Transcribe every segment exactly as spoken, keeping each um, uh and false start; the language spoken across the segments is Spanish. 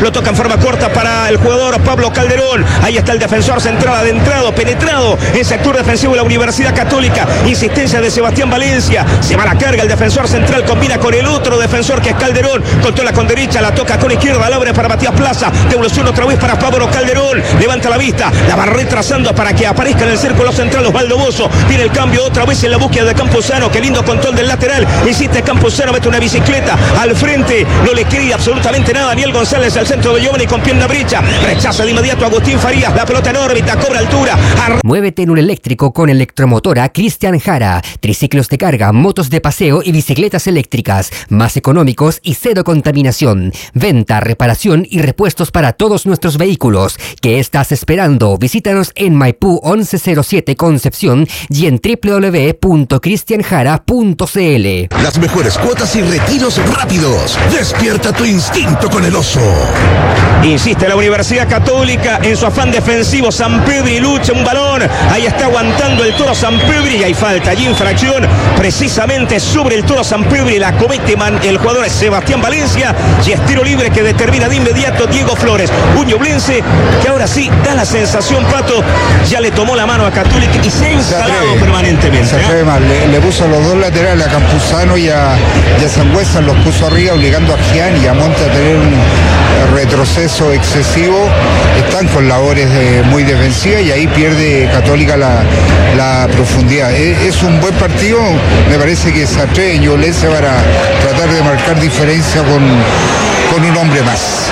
lo toca en forma corta para el jugador Pablo Calderón. Ahí está el defensor central adentrado, penetrado en sector defensivo de la Universidad Católica. Insistencia de Sebastián Valencia, se va a la carga el defensor central, combina con el otro defensor que es Calderón, controla con derecha, la toca con izquierda, la abre para Matías Plaza, devolución otra vez para Pablo Calderón, levanta la vista, la va retrasando para que aparezca en el círculo central Osvaldo Bozo. Viene el cambio otra vez en la búsqueda de Campuzano, qué lindo control del lateral, insiste Campuzano, mete una bicicleta al frente, no le quería absolutamente nada Daniel González al centro de Giovanni con pierna brecha, rechaza de inmediato Agustín Farías, la pelota en órbita, cobra altura. Ar- Muévete en un eléctrico con Electromotora Cristian Jara, triciclos de carga, motos de paseo y bicicletas eléctricas, más económicos y cero contaminación. Venta, reparación y repuestos para todos nuestros vehículos. ¿Qué estás esperando? Visítanos en Maipú once cero siete Concepción y en doble u doble u doble u punto cristian jara punto c l. Las mejores cuotas y retiros rápidos. Despierta tu instinto con el oso. Insiste la Universidad Católica en su afán defensivo. Sampedri lucha un balón. Ahí está aguantando el Toro Sampedri y hay falta, hay infracción precisamente sobre el Toro Sampedri. La comete man, el jugador es Sebastián Valencia y es tiro libre que determina de inmediato Diego Flores. Un ñublense que ahora sí da la sensación, Pato, ya le tomó la mano a Católica y se ha instalado se permanentemente. Se atreve más, le, le puso los dos laterales a Campuzano y a, y a Sangüesa, los puso arriba obligando a Gianni y a Monte a tener un retroceso excesivo. Están con labores de, muy defensivas y ahí pierde Católica la, la profundidad. Es, es un buen partido, me parece que se atreve Ñublense para tratar de marcar diferencia con, con un hombre más.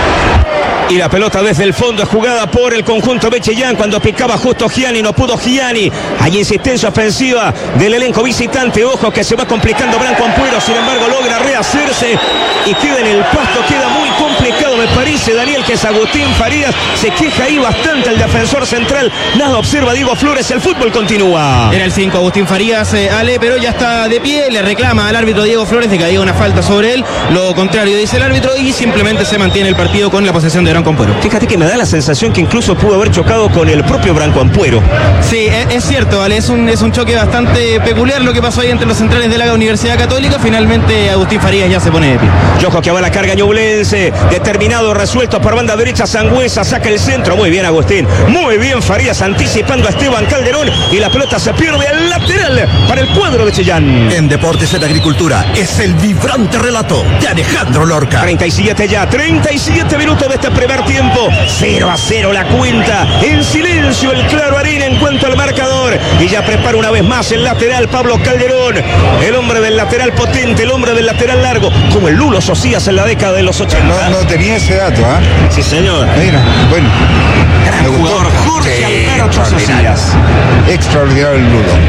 Y la pelota desde el fondo es jugada por el conjunto Bechellán cuando picaba justo Gianni, no pudo Gianni. Hay insistencia ofensiva del elenco visitante. Ojo que se va complicando Branco Ampuero, sin embargo logra rehacerse y queda en el pasto, queda muy complicado me parece, Daniel, que es Agustín Farías. Se queja ahí bastante el defensor central. Nada observa Diego Flores, el fútbol continúa. Era el cinco Agustín Farías, eh, Ale, pero ya está de pie, le reclama al árbitro Diego Flores de que había una falta sobre él. Lo contrario dice el árbitro y simplemente se mantiene el partido con la posesión de Branco Ampuero. Fíjate que me da la sensación que incluso pudo haber chocado con el propio Branco Ampuero. Sí, es, es cierto, Ale, es un, es un choque bastante peculiar lo que pasó ahí entre los centrales de la Universidad Católica. Finalmente Agustín Farías ya se pone de pie. Y ojo que va la carga ñublense, determinado, resuelto por banda derecha. Sangüesa saca el centro, muy bien Agustín, muy bien Farías anticipando a Esteban Calderón y la pelota se pierde al lateral para el cuadro de Chillán. En Deportes en Agricultura es el vibrante relato de Alejandro Lorca. treinta y siete ya, treinta y siete minutos de este primer tiempo. cero a cero la cuenta. En silencio el Claro Arena en cuanto al marcador. Y ya prepara una vez más el lateral Pablo Calderón. El hombre del lateral potente, el hombre del lateral largo, como el Lulo Socias en la década de los ochenta. No, no tenía ese dato, ¿ah? ¿eh? Sí, señor. Mira, bueno. Gran jugador, Jorge Alberto Socias. Extraordinario el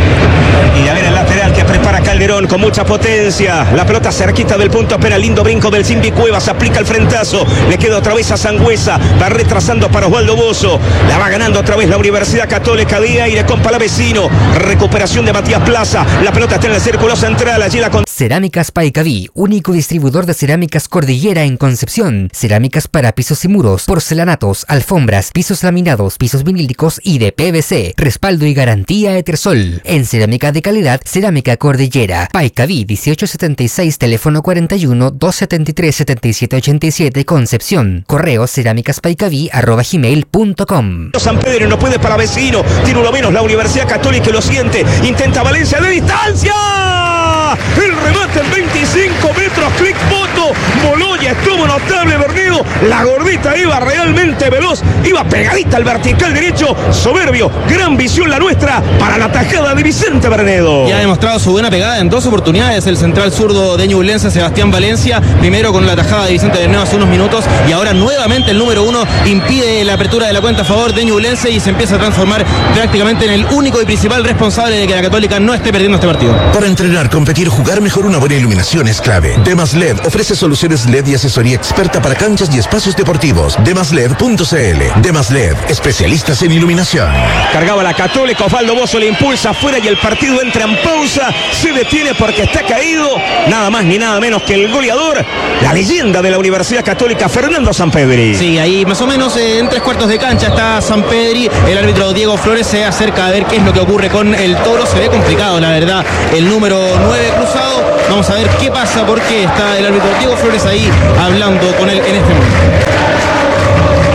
Lulo. Y a ver el lateral que prepara Calderón con mucha potencia. La pelota cerquita del punto penal. Lindo brinco del Simbi Cuevas. Aplica el frentazo. Le queda otra vez a Sangüesa. Va retrasando para Osvaldo Bozo. La va ganando otra vez la Universidad Católica de aire con Palavecino. Recuperación de Matías Plaza. La pelota está en el círculo central. Allí la con... Cerámicas Paicaví, único distribuidor de cerámicas Cordillera en Concepción. Cerámicas para pisos y muros, porcelanatos, alfombras, pisos laminados, pisos vinílicos y de P V C. Respaldo y garantía Etersol. En cerámica de calidad, Cerámica Cordillera. Paicaví dieciocho setenta y seis, teléfono cuarenta y uno, doscientos setenta y tres, setenta y siete ochenta y siete, Concepción. Correo cerámicaspaicaví arroba gmail punto com. San Pedro no puede para vecino. Tiene uno menos la Universidad Católica y lo siente. Intenta Valencia de distancia. El remate en veinticinco metros, clic foto, Boloña estuvo notable, Bernedo, la gordita iba realmente veloz, iba pegadita al vertical derecho, soberbio, gran visión la nuestra para la tajada de Vicente Bernedo. Y ha demostrado su buena pegada en dos oportunidades el central zurdo de Ñublense, Sebastián Valencia, primero con la tajada de Vicente Bernedo hace unos minutos y ahora nuevamente el número uno impide la apertura de la cuenta a favor de Ñublense y se empieza a transformar prácticamente en el único y principal responsable de que la Católica no esté perdiendo este partido. Para entrenar, competir, jugar mejor, una buena iluminación es clave. Demas L E D ofrece soluciones L E D y asesoría experta para canchas y espacios deportivos. demas led punto c l. Demas L E D, especialistas en iluminación. Cargaba la Católica, Osvaldo Bozo le impulsa afuera y el partido entra en pausa. Se detiene porque está caído. Nada más ni nada menos que el goleador, la leyenda de la Universidad Católica, Fernando Sampedri. Sí, ahí más o menos eh, en tres cuartos de cancha está Sampedri. El árbitro Diego Flores se acerca a ver qué es lo que ocurre con el Toro. Se ve complicado, la verdad, el número nueve cruzado. Vamos a ver qué pasa porque está el árbitro Diego Flores ahí hablando con él en este momento.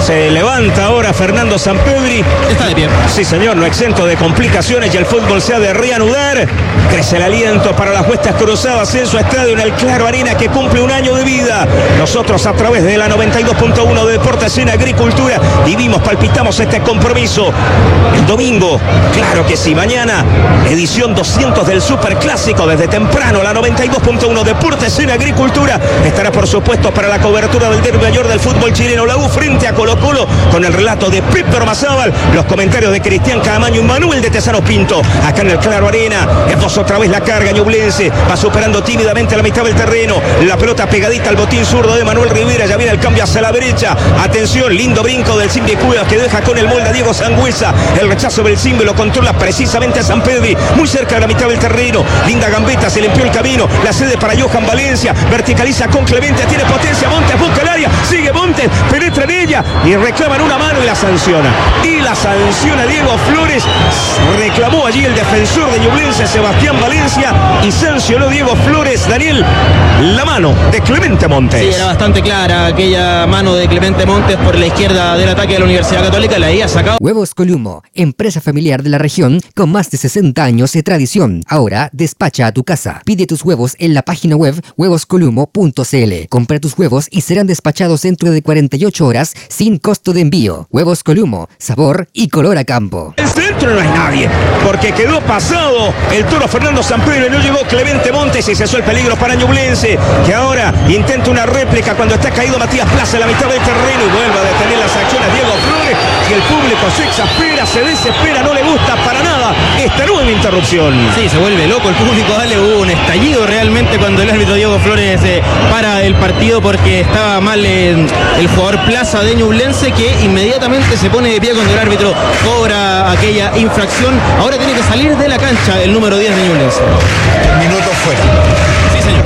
Se levanta ahora Fernando Sampedri. Está de pie. Sí, señor, no exento de complicaciones y el fútbol se ha de reanudar. Crece el aliento para las huestas cruzadas en su estadio en el Claro Arena, que cumple un año de vida. Nosotros, a través de la noventa y dos punto uno de Deportes en Agricultura, vivimos, palpitamos este compromiso. El domingo, claro que sí, mañana, edición doscientos del Superclásico, desde temprano, la noventa y dos punto uno Deportes en Agricultura estará, por supuesto, para la cobertura del derbi mayor del fútbol chileno, la U frente a Colo Colo, con el relato de Pepe Ormazábal, los comentarios de Cristian Camaño y Manuel de Tesano Pinto, acá en el Claro Arena. Es otra vez la carga Ñublense, va superando tímidamente la mitad del terreno, la pelota pegadita al botín zurdo de Manuel Rivera, ya viene el cambio hacia la derecha, atención, lindo brinco del Simbi Cuevas que deja con el molde a Diego Sangüesa, el rechazo del Simbi lo controla precisamente a Sampedri, muy cerca de la mitad del terreno, linda gambeta, se limpió el camino, la cede para Johan Valencia, verticaliza con Clemente, tiene potencia, Montes busca el área, sigue Montes, penetra en ella y reclaman una mano y la sanciona, y la sanciona Diego Flores, reclamó allí el defensor de Ñublense, Sebastián Valencia, y sancionó Diego Flores, Daniel, la mano de Clemente Montes. Sí, era bastante clara aquella mano de Clemente Montes por la izquierda del ataque de la Universidad Católica, la había sacado. Huevos Columo, empresa familiar de la región con más de sesenta años de tradición. Ahora despacha a tu casa. Pide tus huevos en la página web huevos columo punto c l. Compra tus huevos y serán despachados dentro de cuarenta y ocho horas sin costo de envío. Huevos Columo, sabor y color a campo. En el centro no hay nadie, porque quedó pasado el toro Fernando Sampedri, no llegó Clemente Montes y cesó el peligro para Ñublense, que ahora intenta una réplica cuando está caído Matías Plaza en la mitad del terreno y vuelve a detener las acciones Diego Flores, y el público se exaspera, se desespera, no le gusta para nada esta nueva interrupción. Sí, se vuelve loco el público, dale, hubo un estallido realmente cuando el árbitro Diego Flores eh, para el partido porque estaba mal eh, el jugador Plaza de Ñublense, que inmediatamente se pone de pie cuando el árbitro cobra aquella infracción. Ahora tiene que salir de la cancha el número diez de Ñublense. Minuto fuera. Sí, señor.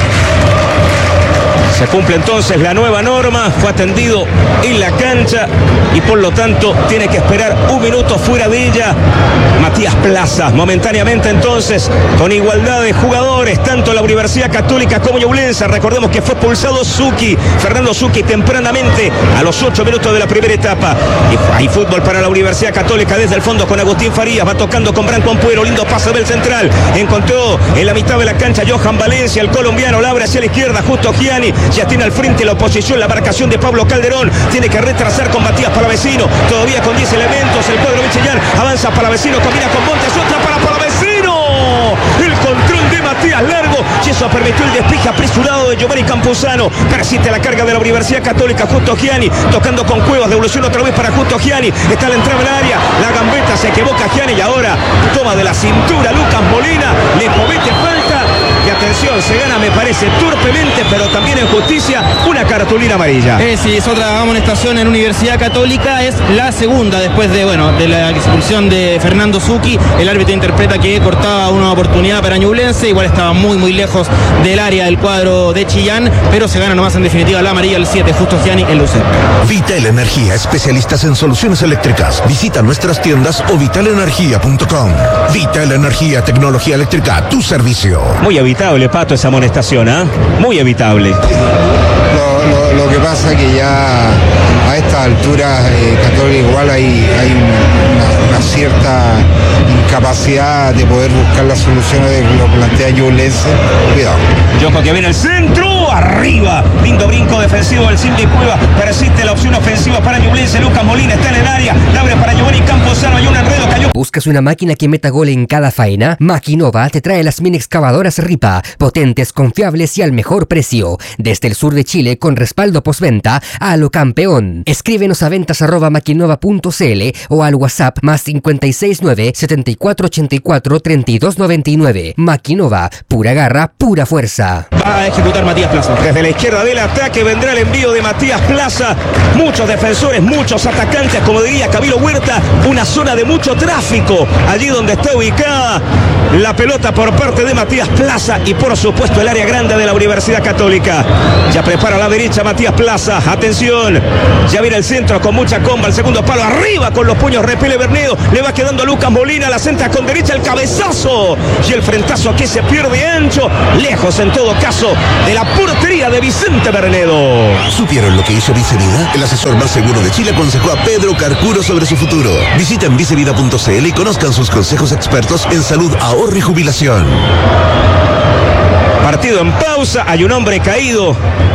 Se cumple entonces la nueva norma, fue atendido en la cancha y por lo tanto tiene que esperar un minuto fuera de ella Matías Plaza. Momentáneamente entonces, con igualdad de jugadores, tanto la Universidad Católica como Ñublense. Recordemos que fue expulsado Zucchi, Fernando Zucchi, tempranamente a los ocho minutos de la primera etapa. Y hay fútbol para la Universidad Católica desde el fondo con Agustín Farías, va tocando con Branco Ampuero, lindo pase del central, encontró en la mitad de la cancha Johan Valencia, el colombiano, la abre hacia la izquierda, justo Gianni, ya tiene al frente la oposición, la marcación de Pablo Calderón, tiene que retrasar con Matías Palavecino, todavía con diez elementos, el cuadro de Chillán, avanza Palavecino, combina con Montes, otra para Palavecino, el control de Matías largo, y eso permitió el despeje apresurado de Giovanni Campuzano, persiste la carga de la Universidad Católica, Justo Gianni, tocando con Cuevas, devolución otra vez para Justo Gianni, está la entrada al área, la gambeta se equivoca Gianni y ahora toma de la cintura Lucas Molina, le comete falta. Y atención, se gana, me parece, torpemente, pero también en justicia, una cartulina amarilla. Eh, sí, es otra amonestación en Universidad Católica, es la segunda después de, bueno, de la expulsión de Fernando Zucchi. El árbitro interpreta que cortaba una oportunidad para Ñublense, igual estaba muy, muy lejos del área del cuadro de Chillán, pero se gana nomás en definitiva la amarilla, el siete, Justo Gianni, el Lucero. Vital Energía, especialistas en soluciones eléctricas. Visita nuestras tiendas o vital energía punto com. Vital Energía, tecnología eléctrica a tu servicio. Muy evitable, Pato, esa amonestación, ¿ah? ¿eh? Muy evitable. Lo, lo, lo que pasa que ya a esta altura eh, Católica igual hay, hay una, una cierta incapacidad de poder buscar las soluciones de lo que plantea Ñublense. Cuidado. Yojo que viene el centro, arriba, lindo brinco defensivo del Simbi Cueva, persiste la opción ofensiva para Ñublense, Lucas Molina está en el área, la abre para Giovanni Campuzano, hay un enredo, cayó. ¿Buscas una máquina que meta gol en cada faena? Maquinova te trae las mini excavadoras Ripa, potentes, confiables y al mejor precio. Desde el sur de Chile con respaldo postventa a lo campeón. Escríbenos a ventas arroba maquinova punto c l o al WhatsApp más cincuenta y seis nueve, setenta y cuatro ochenta y cuatro, treinta y dos noventa y nueve. Maquinova, pura garra, pura fuerza. Va a ejecutar Matías Plaza. Desde la izquierda del ataque vendrá el envío de Matías Plaza. Muchos defensores, muchos atacantes, como diría Camilo Huerta, una zona de mucho tráfico, allí donde está ubicada la pelota por parte de Matías Plaza y por supuesto el área grande de la Universidad Católica. Ya prepara a la derecha Matías Plaza, atención, ya viene el centro con mucha comba, el segundo palo arriba con los puños, repele Bernedo, le va quedando a Lucas Molina, la centra con derecha, el cabezazo y el frentazo que se pierde ancho, lejos en todo caso de la pura Segurotería de Vicente Bernedo. ¿Supieron lo que hizo Vicevida? El asesor más seguro de Chile aconsejó a Pedro Carcuro sobre su futuro. Visiten vicevida punto c l y conozcan sus consejos expertos en salud, ahorro y jubilación. Partido en pausa, hay un hombre caído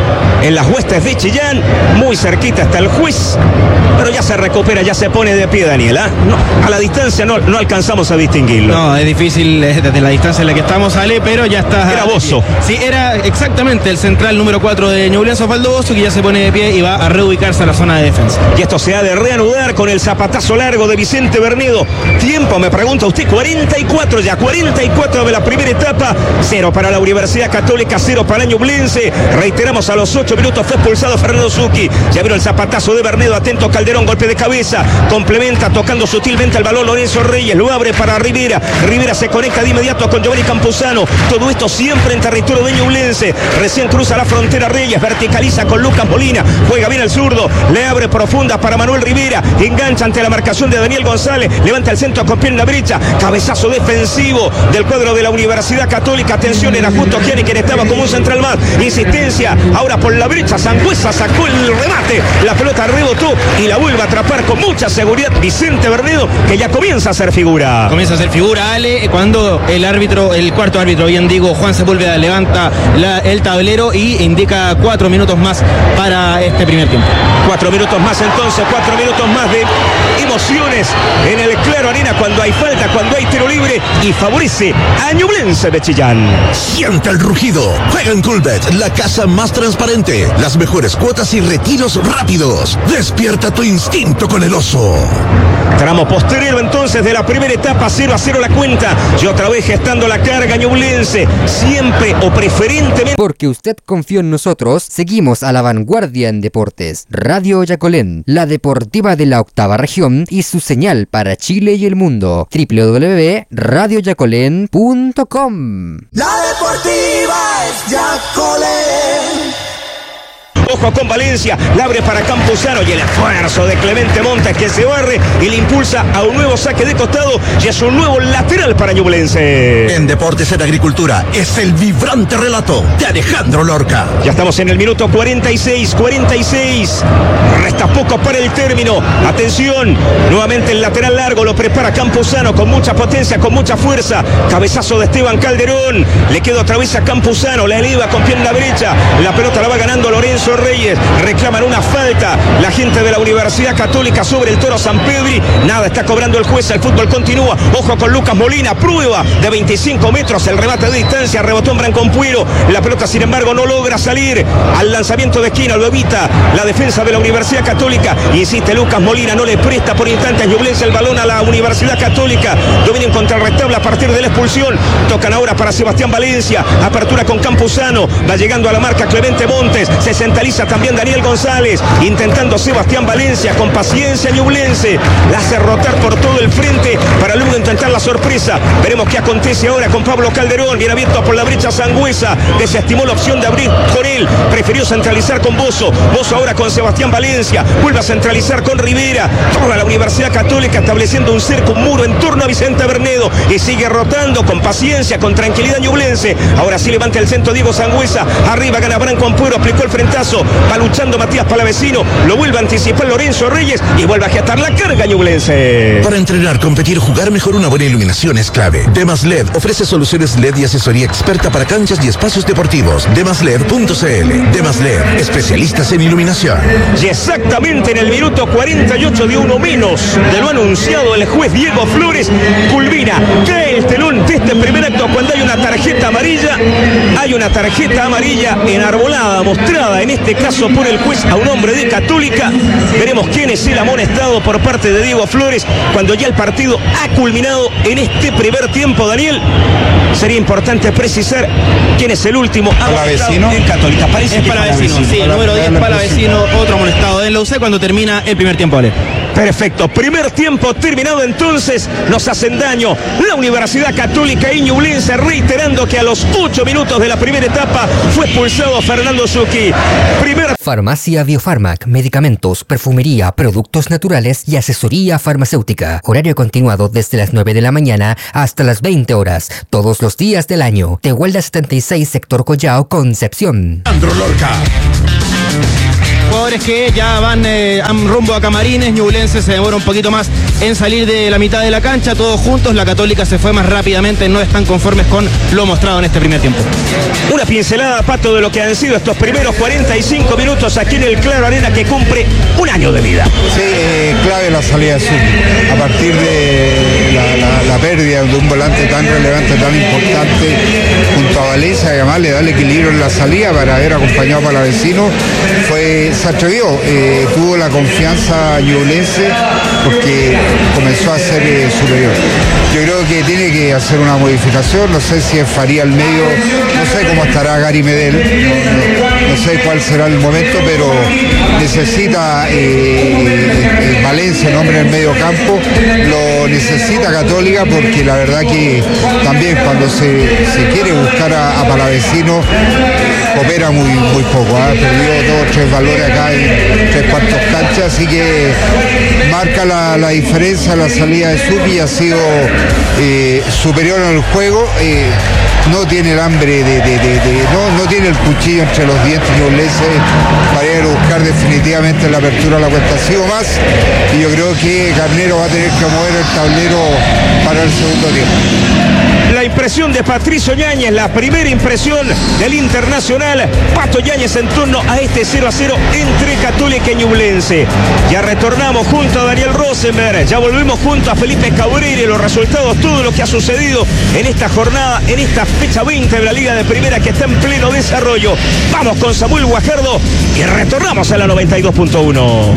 en las huestes de Chillán, muy cerquita está el juez, pero ya se recupera, ya se pone de pie Daniel, ¿eh? No, a la distancia no, no alcanzamos a distinguirlo. No, es difícil eh, desde la distancia en la que estamos, Ale, pero ya está. Era Bozo. Sí, era exactamente el central número cuatro de Ñublense, Osvaldo Bozo, que ya se pone de pie y va a reubicarse a la zona de defensa. Y esto se ha de reanudar con el zapatazo largo de Vicente Bernedo. Tiempo, me pregunta usted, cuarenta y cuatro ya, cuarenta y cuatro de la primera etapa, cero para la Universidad Católica, cero para Ñublense. Reiteramos, a los ocho minutos fue expulsado Fernando Zucchi. Ya vieron el zapatazo de Bernedo, atento Calderón, golpe de cabeza, complementa tocando sutilmente el balón Lorenzo Reyes, lo abre para Rivera, Rivera se conecta de inmediato con Giovanni Campuzano, todo esto siempre en territorio de Ñublense. Recién cruza la frontera Reyes, verticaliza con Lucas Molina, juega bien el zurdo, le abre profunda para Manuel Rivera, engancha ante la marcación de Daniel González, levanta el centro con pierna derecha, cabezazo defensivo del cuadro de la Universidad Católica. Atención, era justo Gianni quien estaba como un central más, insistencia ahora por la brecha, Sangüesa sacó el remate, la pelota rebotó y la vuelve a atrapar con mucha seguridad Vicente Bernedo, que ya comienza a ser figura. Comienza a ser figura, Ale, cuando el árbitro, el cuarto árbitro, bien digo, Juan Sepúlveda, levanta la, el tablero y indica cuatro minutos más para este primer tiempo. Cuatro minutos más entonces, cuatro minutos más de emociones en el Claro Arena, cuando hay falta, cuando hay tiro libre, y favorece a Ñublense de Chillán. Siente el rugido. Juega en Coolbet, la casa más transparente, las mejores cuotas y retiros rápidos. Despierta tu instinto con el oso. Tramo posterior entonces de la primera etapa, cero a cero la cuenta, y otra vez gestando la carga Ñublense, siempre o preferentemente. Porque usted confió en nosotros, seguimos a la vanguardia en deportes. Radio Yacolén, la deportiva de la octava región y su señal para Chile y el mundo. doble u doble u doble punto radio yacolén punto com. La deportiva es Yacolén. Ojo con Valencia, la abre para Campuzano y el esfuerzo de Clemente Montes, que se barre y le impulsa a un nuevo saque de costado y es un nuevo lateral para Ñublense. En Deportes en Agricultura es el vibrante relato de Alejandro Lorca. Ya estamos en el minuto cuarenta y seis, cuarenta y seis. Resta poco para el término. Atención, nuevamente el lateral largo lo prepara Campuzano con mucha potencia, con mucha fuerza. Cabezazo de Esteban Calderón. Le queda otra vez a Campuzano, la eleva con pierna derecha. La pelota la va ganando Lorenzo Reyes, reclaman una falta la gente de la Universidad Católica sobre el Toro Sampedri. Nada está cobrando el juez, el fútbol continúa. Ojo con Lucas Molina, prueba de veinticinco metros, el remate de distancia, rebotó en Brancompuero. La pelota sin embargo no logra salir al lanzamiento de esquina, lo evita la defensa de la Universidad Católica. Insiste Lucas Molina, no le presta por instantes Ñublense el balón a la Universidad Católica. Domina en contrarrestable a partir de la expulsión. Tocan ahora para Sebastián Valencia, apertura con Campuzano, va llegando a la marca Clemente Montes, se centraliza también Daniel González, intentando Sebastián Valencia, con paciencia Ñublense, la hace rotar por todo el frente para luego intentar la sorpresa. Veremos qué acontece ahora con Pablo Calderón, bien abierto por la brecha Sangüesa, desestimó la opción de abrir con él, prefirió centralizar con Bozo, Bozo ahora con Sebastián Valencia, vuelve a centralizar con Rivera, toda la Universidad Católica estableciendo un cerco, un muro en torno a Vicente Bernedo, y sigue rotando con paciencia, con tranquilidad Ñublense. Ahora sí levanta el centro Diego Sangüesa, arriba gana Brancompuero, aplicó el frentazo, va luchando Matías Palavecino, lo vuelve a anticipar Lorenzo Reyes y vuelve a gestar la carga Ñublense. Para entrenar, competir, jugar mejor, una buena iluminación es clave. Demas L E D ofrece soluciones L E D y asesoría experta para canchas y espacios deportivos. demas led punto c l. Demas L E D, especialistas en iluminación. Y exactamente en el minuto cuarenta y ocho de uno menos de lo anunciado el juez Diego Flores, culmina, cae el telón de este primer acto cuando hay una tarjeta amarilla, hay una tarjeta amarilla enarbolada, mostrada en este caso por el juez a un hombre de Católica. Veremos quién es el amonestado por parte de Diego Flores cuando ya el partido ha culminado en este primer tiempo. Daniel, sería importante precisar quién es el último amonestado en Católica. Parece es que Palavecino, sí, el número diez Palavecino, otro amonestado de la U C cuando termina el primer tiempo, Ale. Perfecto, primer tiempo terminado entonces, nos hacen daño la Universidad Católica y Ñublense, reiterando que a los ocho minutos de la primera etapa fue expulsado Fernando Zucchi. Primera... Farmacia Biofarmac, medicamentos, perfumería, productos naturales y asesoría farmacéutica. Horario continuado desde las nueve de la mañana hasta las veinte horas, todos los días del año. Tehuelda setenta y seis, sector Collao, Concepción. Andro Lorca. Jugadores que ya van eh, rumbo a camarines. Ñublense se demora un poquito más en salir de la mitad de la cancha, todos juntos. La Católica se fue más rápidamente, no están conformes con lo mostrado en este primer tiempo. Una pincelada, Pato, de lo que han sido estos primeros cuarenta y cinco minutos aquí en el Claro Arena, que cumple un año de vida. Sí, eh, clave la salida de Zucchi. A partir de la, la, la pérdida de un volante tan relevante, tan importante, junto a Valencia, que además le da el equilibrio en la salida para haber acompañado a Palavecino, fue... se atrevió, eh, tuvo la confianza Ñublense porque comenzó a ser eh, superior. Yo creo que tiene que hacer una modificación, no sé si es Faría al medio, no sé cómo estará Gary Medel, no, no, no sé cuál será el momento, pero necesita eh, eh, Valencia, el hombre en el medio campo, lo necesita Católica, porque la verdad que también cuando se, se quiere buscar a, a Palavecino, coopera muy, muy poco, ha perdido dos o tres valores acá en tres cuartos cancha, así que marca la, la diferencia la salida de Zucchi, ha sido eh, superior en el juego, eh, no tiene el hambre de, de, de, de no, no tiene el cuchillo entre los dientes Ñublense para ir a buscar definitivamente la apertura a la cuenta, ha sido más, y yo creo que Carnero va a tener que mover el tablero para el segundo tiempo. La impresión de Patricio Yáñez, la primera impresión del Internacional. Pato Yáñez en torno a este cero a cero entre Católica y Ñublense. Ya retornamos junto a Daniel Rosenberg, ya volvemos junto a Felipe Cabrera y los resultados, todo lo que ha sucedido en esta jornada, en esta fecha veinte de la Liga de Primera que está en pleno desarrollo. Vamos con Samuel Guajardo y retornamos a la noventa y dos punto uno.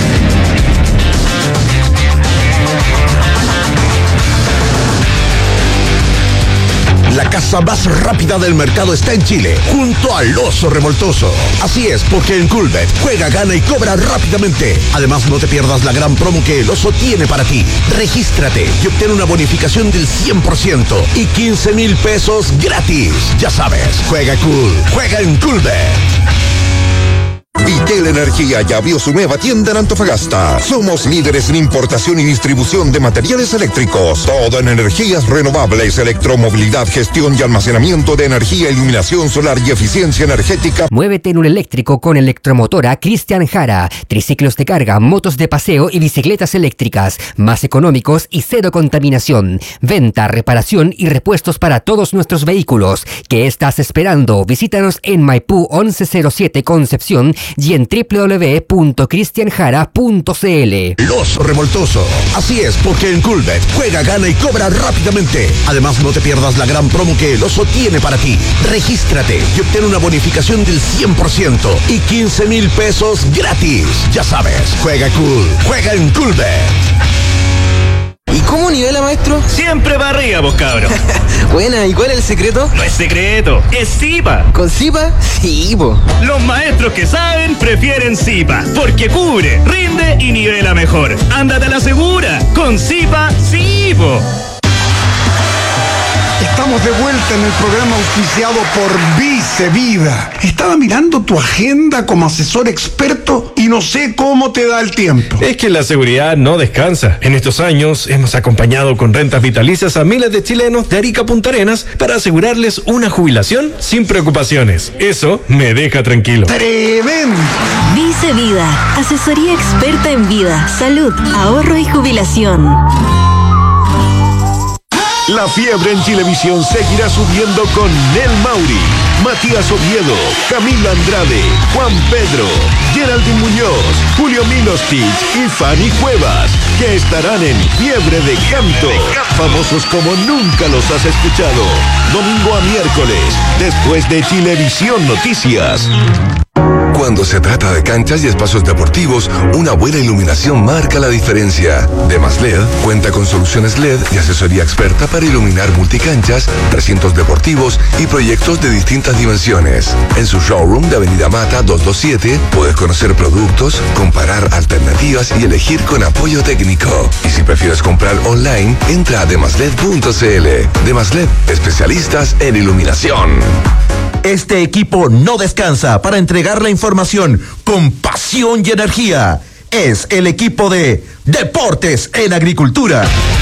La casa más rápida del mercado está en Chile, junto al Oso Revoltoso. Así es, porque en Coolbet juega, gana y cobra rápidamente. Además, no te pierdas la gran promo que el Oso tiene para ti. Regístrate y obtén una bonificación del cien por ciento y quince mil pesos gratis. Ya sabes, juega cool, juega en Coolbet. Vitel Energía ya abrió su nueva tienda en Antofagasta. Somos líderes en importación y distribución de materiales eléctricos. Todo en energías renovables, electromovilidad, gestión y almacenamiento de energía, iluminación solar y eficiencia energética. Muévete en un eléctrico con Electromotora Cristian Jara. Triciclos de carga, motos de paseo y bicicletas eléctricas. Más económicos y cero contaminación. Venta, reparación y repuestos para todos nuestros vehículos. ¿Qué estás esperando? Visítanos en Maipú once cero siete Concepción y en doble u doble u doble u punto cristian jara punto c l. Los Revoltoso. Así es, porque en Coolbet juega, gana y cobra rápidamente. Además, no te pierdas la gran promo que el Oso tiene para ti. Regístrate y obtén una bonificación del cien por ciento y quince mil pesos gratis. Ya sabes, juega cool, juega en Coolbet. ¿Y cómo nivela, maestro? Siempre para arriba, vos cabros. Buena, ¿y cuál es el secreto? No es secreto, es Zipa. ¿Con Zipa? Sí, po. Los maestros que saben prefieren Zipa, porque cubre, rinde y nivela mejor. Ándate a la segura, con Zipa, sí, po. Estamos de vuelta en el programa auspiciado por Vicevida. Estaba mirando tu agenda como asesor experto y no sé cómo te da el tiempo. Es que la seguridad no descansa. En estos años hemos acompañado con rentas vitalicias a miles de chilenos de Arica a Punta Arenas para asegurarles una jubilación sin preocupaciones. Eso me deja tranquilo. ¡Tremendo! Vicevida, asesoría experta en vida, salud, ahorro y jubilación. La fiebre en Chilevisión seguirá subiendo con Nel Mauri, Matías Oviedo, Camila Andrade, Juan Pedro, Geraldine Muñoz, Julio Milostich y Fanny Cuevas, que estarán en Fiebre de Canto, famosos como nunca los has escuchado. Domingo a miércoles, después de Chilevisión Noticias. Cuando se trata de canchas y espacios deportivos, una buena iluminación marca la diferencia. Demas L E D cuenta con soluciones L E D y asesoría experta para iluminar multicanchas, recintos deportivos y proyectos de distintas dimensiones. En su showroom de Avenida Mata doscientos veintisiete puedes conocer productos, comparar alternativas y elegir con apoyo técnico. Y si prefieres comprar online, entra a demasled punto cl. Demasled, especialistas en iluminación. Este equipo no descansa para entregar la información con pasión y energía. Es el equipo de Deportes en Agricultura.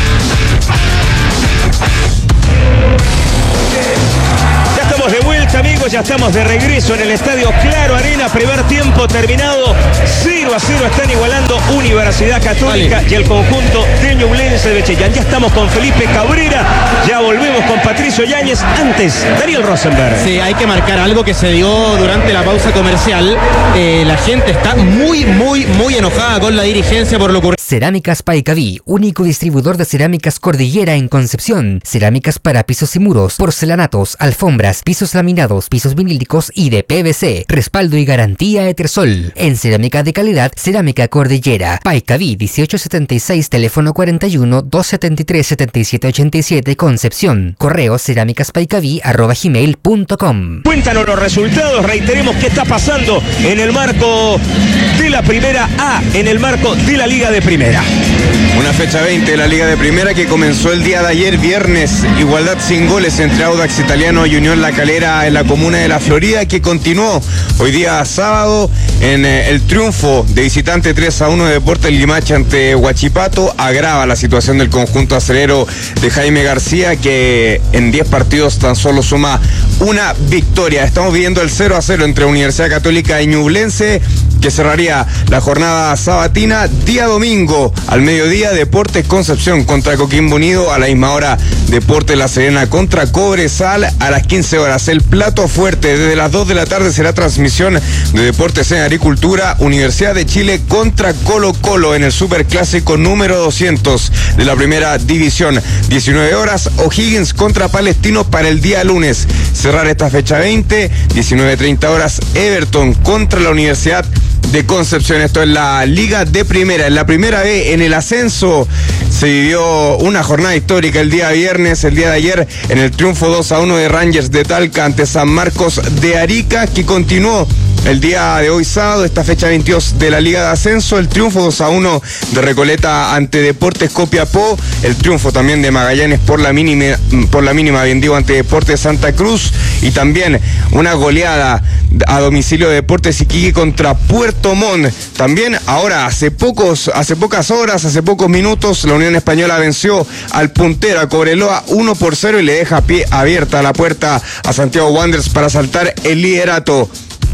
De vuelta, amigos, ya estamos de regreso en el estadio Claro Arena, primer tiempo terminado, cero a cero están igualando Universidad Católica vale. y el conjunto de Ñublense de Chillán. Ya estamos con Felipe Cabrera, ya volvemos con Patricio Yáñez, antes Daniel Rosenberg. Sí, hay que marcar algo que se dio durante la pausa comercial, eh, la gente está muy, muy, muy enojada con la dirigencia por lo ocurrido. Cerámicas Paicaví, único distribuidor de cerámicas Cordillera en Concepción, cerámicas para pisos y muros, porcelanatos, alfombras, pisos laminados, pisos vinílicos y de P V C. Respaldo y garantía Etersol. En cerámica de calidad, Cerámica Cordillera. Paicaví dieciocho setenta y seis, teléfono cuarenta y uno, doscientos setenta y tres, setenta y siete ochenta y siete, Concepción. Correo cerámicaspaicaví arroba gmail punto com. Cuéntanos los resultados, reiteremos qué está pasando en el marco de la Primera A, en el marco de la Liga de Primera. Una fecha veinte de la Liga de Primera que comenzó el día de ayer, viernes. Igualdad sin goles entre Audax Italiano y Unión La Calera en la comuna de La Florida, que continuó hoy día sábado en eh, el triunfo de visitante tres a uno de Deportes Limache ante Huachipato. Agrava la situación del conjunto acerero de Jaime García, que en diez partidos tan solo suma una victoria. Estamos viendo el cero a cero entre Universidad Católica y Ñublense, que cerraría la jornada sabatina. Día domingo al mediodía, Deportes Concepción contra Coquimbo Unido. A la misma hora, Deportes La Serena contra Cobresal. A las quince horas, el plato fuerte. Desde las dos de la tarde será transmisión de Deportes en Agricultura. Universidad de Chile contra Colo Colo en el Superclásico número doscientos de la Primera División. diecinueve horas, O'Higgins contra Palestino para el día lunes. Cerrar esta fecha veinte, diecinueve treinta horas, Everton contra la Universidad de Concepción. Esto es la Liga de Primera. En la Primera B, en el ascenso, se vivió una jornada histórica el día viernes, el día de ayer, en el triunfo dos a uno de Rangers de Talca ante San Marcos de Arica, que continuó el día de hoy sábado, esta fecha veintidós de la Liga de Ascenso. El triunfo dos a uno de Recoleta ante Deportes Copiapó. El triunfo también de Magallanes por la mínima, por la mínima, bien digo, ante Deportes Santa Cruz. Y también una goleada a domicilio de Deportes Iquique contra Puerto Montt. También ahora, hace pocos, hace pocas horas, hace pocos minutos, la Unión Española venció al puntero, a Cobreloa, uno por cero, y le deja pie abierta la puerta a Santiago Wanderers para saltar el liderato.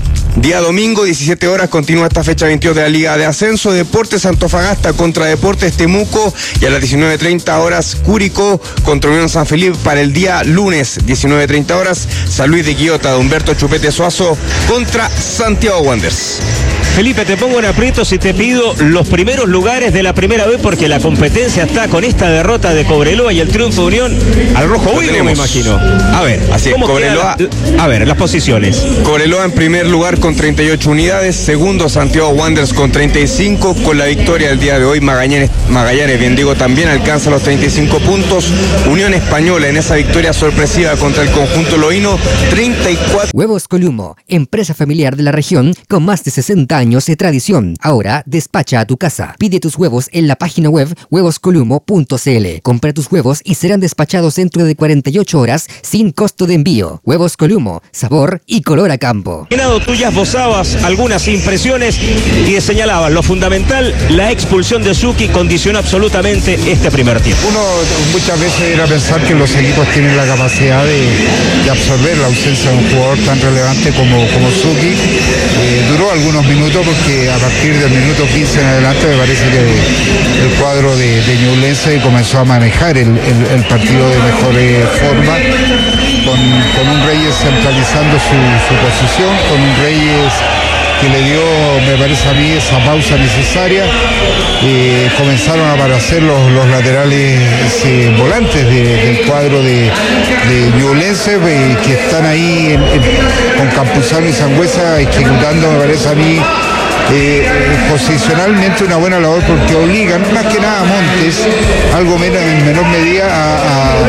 Día domingo, diecisiete horas, continúa esta fecha veintidós de la Liga de Ascenso. Deportes Antofagasta contra Deportes Temuco, y a las diecinueve treinta horas, Curicó contra Unión San Felipe para el día lunes. diecinueve treinta horas, San Luis de Quillota de Humberto Chupete Suazo contra Santiago Wanderers. Felipe, te pongo en aprieto si te pido los primeros lugares de la Primera B, porque la competencia está con esta derrota de Cobreloa y el triunfo de Unión al rojo vivo, me imagino. A ver, así es, Cobreloa. La, a ver, las posiciones. Cobreloa en primer lugar con treinta y ocho unidades, segundo Santiago Wanderers con treinta y cinco. Con la victoria del día de hoy, Magallanes, Magallanes, bien digo, también alcanza los treinta y cinco puntos. Unión Española en esa victoria sorpresiva contra el conjunto loíno, treinta y cuatro. Huevos Columo, empresa familiar de la región con más de sesenta años de tradición. Ahora despacha a tu casa. Pide tus huevos en la página web huevos columo punto cl. Compra tus huevos y serán despachados dentro de cuarenta y ocho horas sin costo de envío. Huevos Columo, sabor y color a campo. Tú ya esbozabas algunas impresiones y señalabas lo fundamental, la expulsión de Zucchi condicionó absolutamente este primer tiempo. Uno muchas veces era pensar que los equipos tienen la capacidad de, de absorber la ausencia de un jugador tan relevante como, como Zucchi. Eh, duró algunos minutos, porque a partir del minuto quince en adelante me parece que el cuadro de, de Ñublense comenzó a manejar el, el, el partido de mejor eh, forma, con, con un Reyes centralizando su, su posición, con un Reyes que le dio, me parece a mí, esa pausa necesaria. Eh, comenzaron a aparecer los, los laterales eh, volantes de, del cuadro de, de Ñublense, eh, que están ahí en, en, con Campuzano y Sangüesa ejecutando, me parece a mí, Eh, posicionalmente una buena labor, porque obligan más que nada a Montes, algo menos, en menor medida a, a,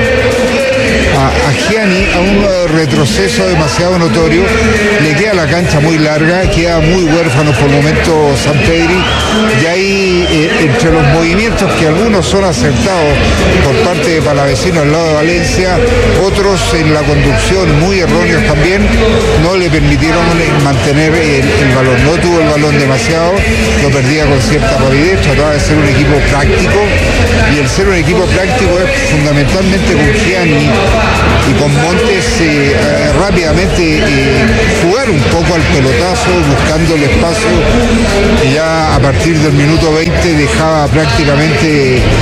a, a Gianni a un retroceso demasiado notorio. Le queda la cancha muy larga, queda muy huérfano por el momento Sampedri, y ahí eh, entre los movimientos que algunos son acertados por parte de Palavecino al lado de Valencia, otros en la conducción muy erróneos también, no le permitieron mantener el, el balón, no tuvo el balón demasiado, lo perdía con cierta rapidez, trataba de ser un equipo práctico, y el ser un equipo práctico es fundamentalmente con Gianni y con Montes eh, eh, rápidamente eh, jugar un poco al pelotazo, buscando el espacio, que ya a partir del minuto veinte dejaba prácticamente, eh,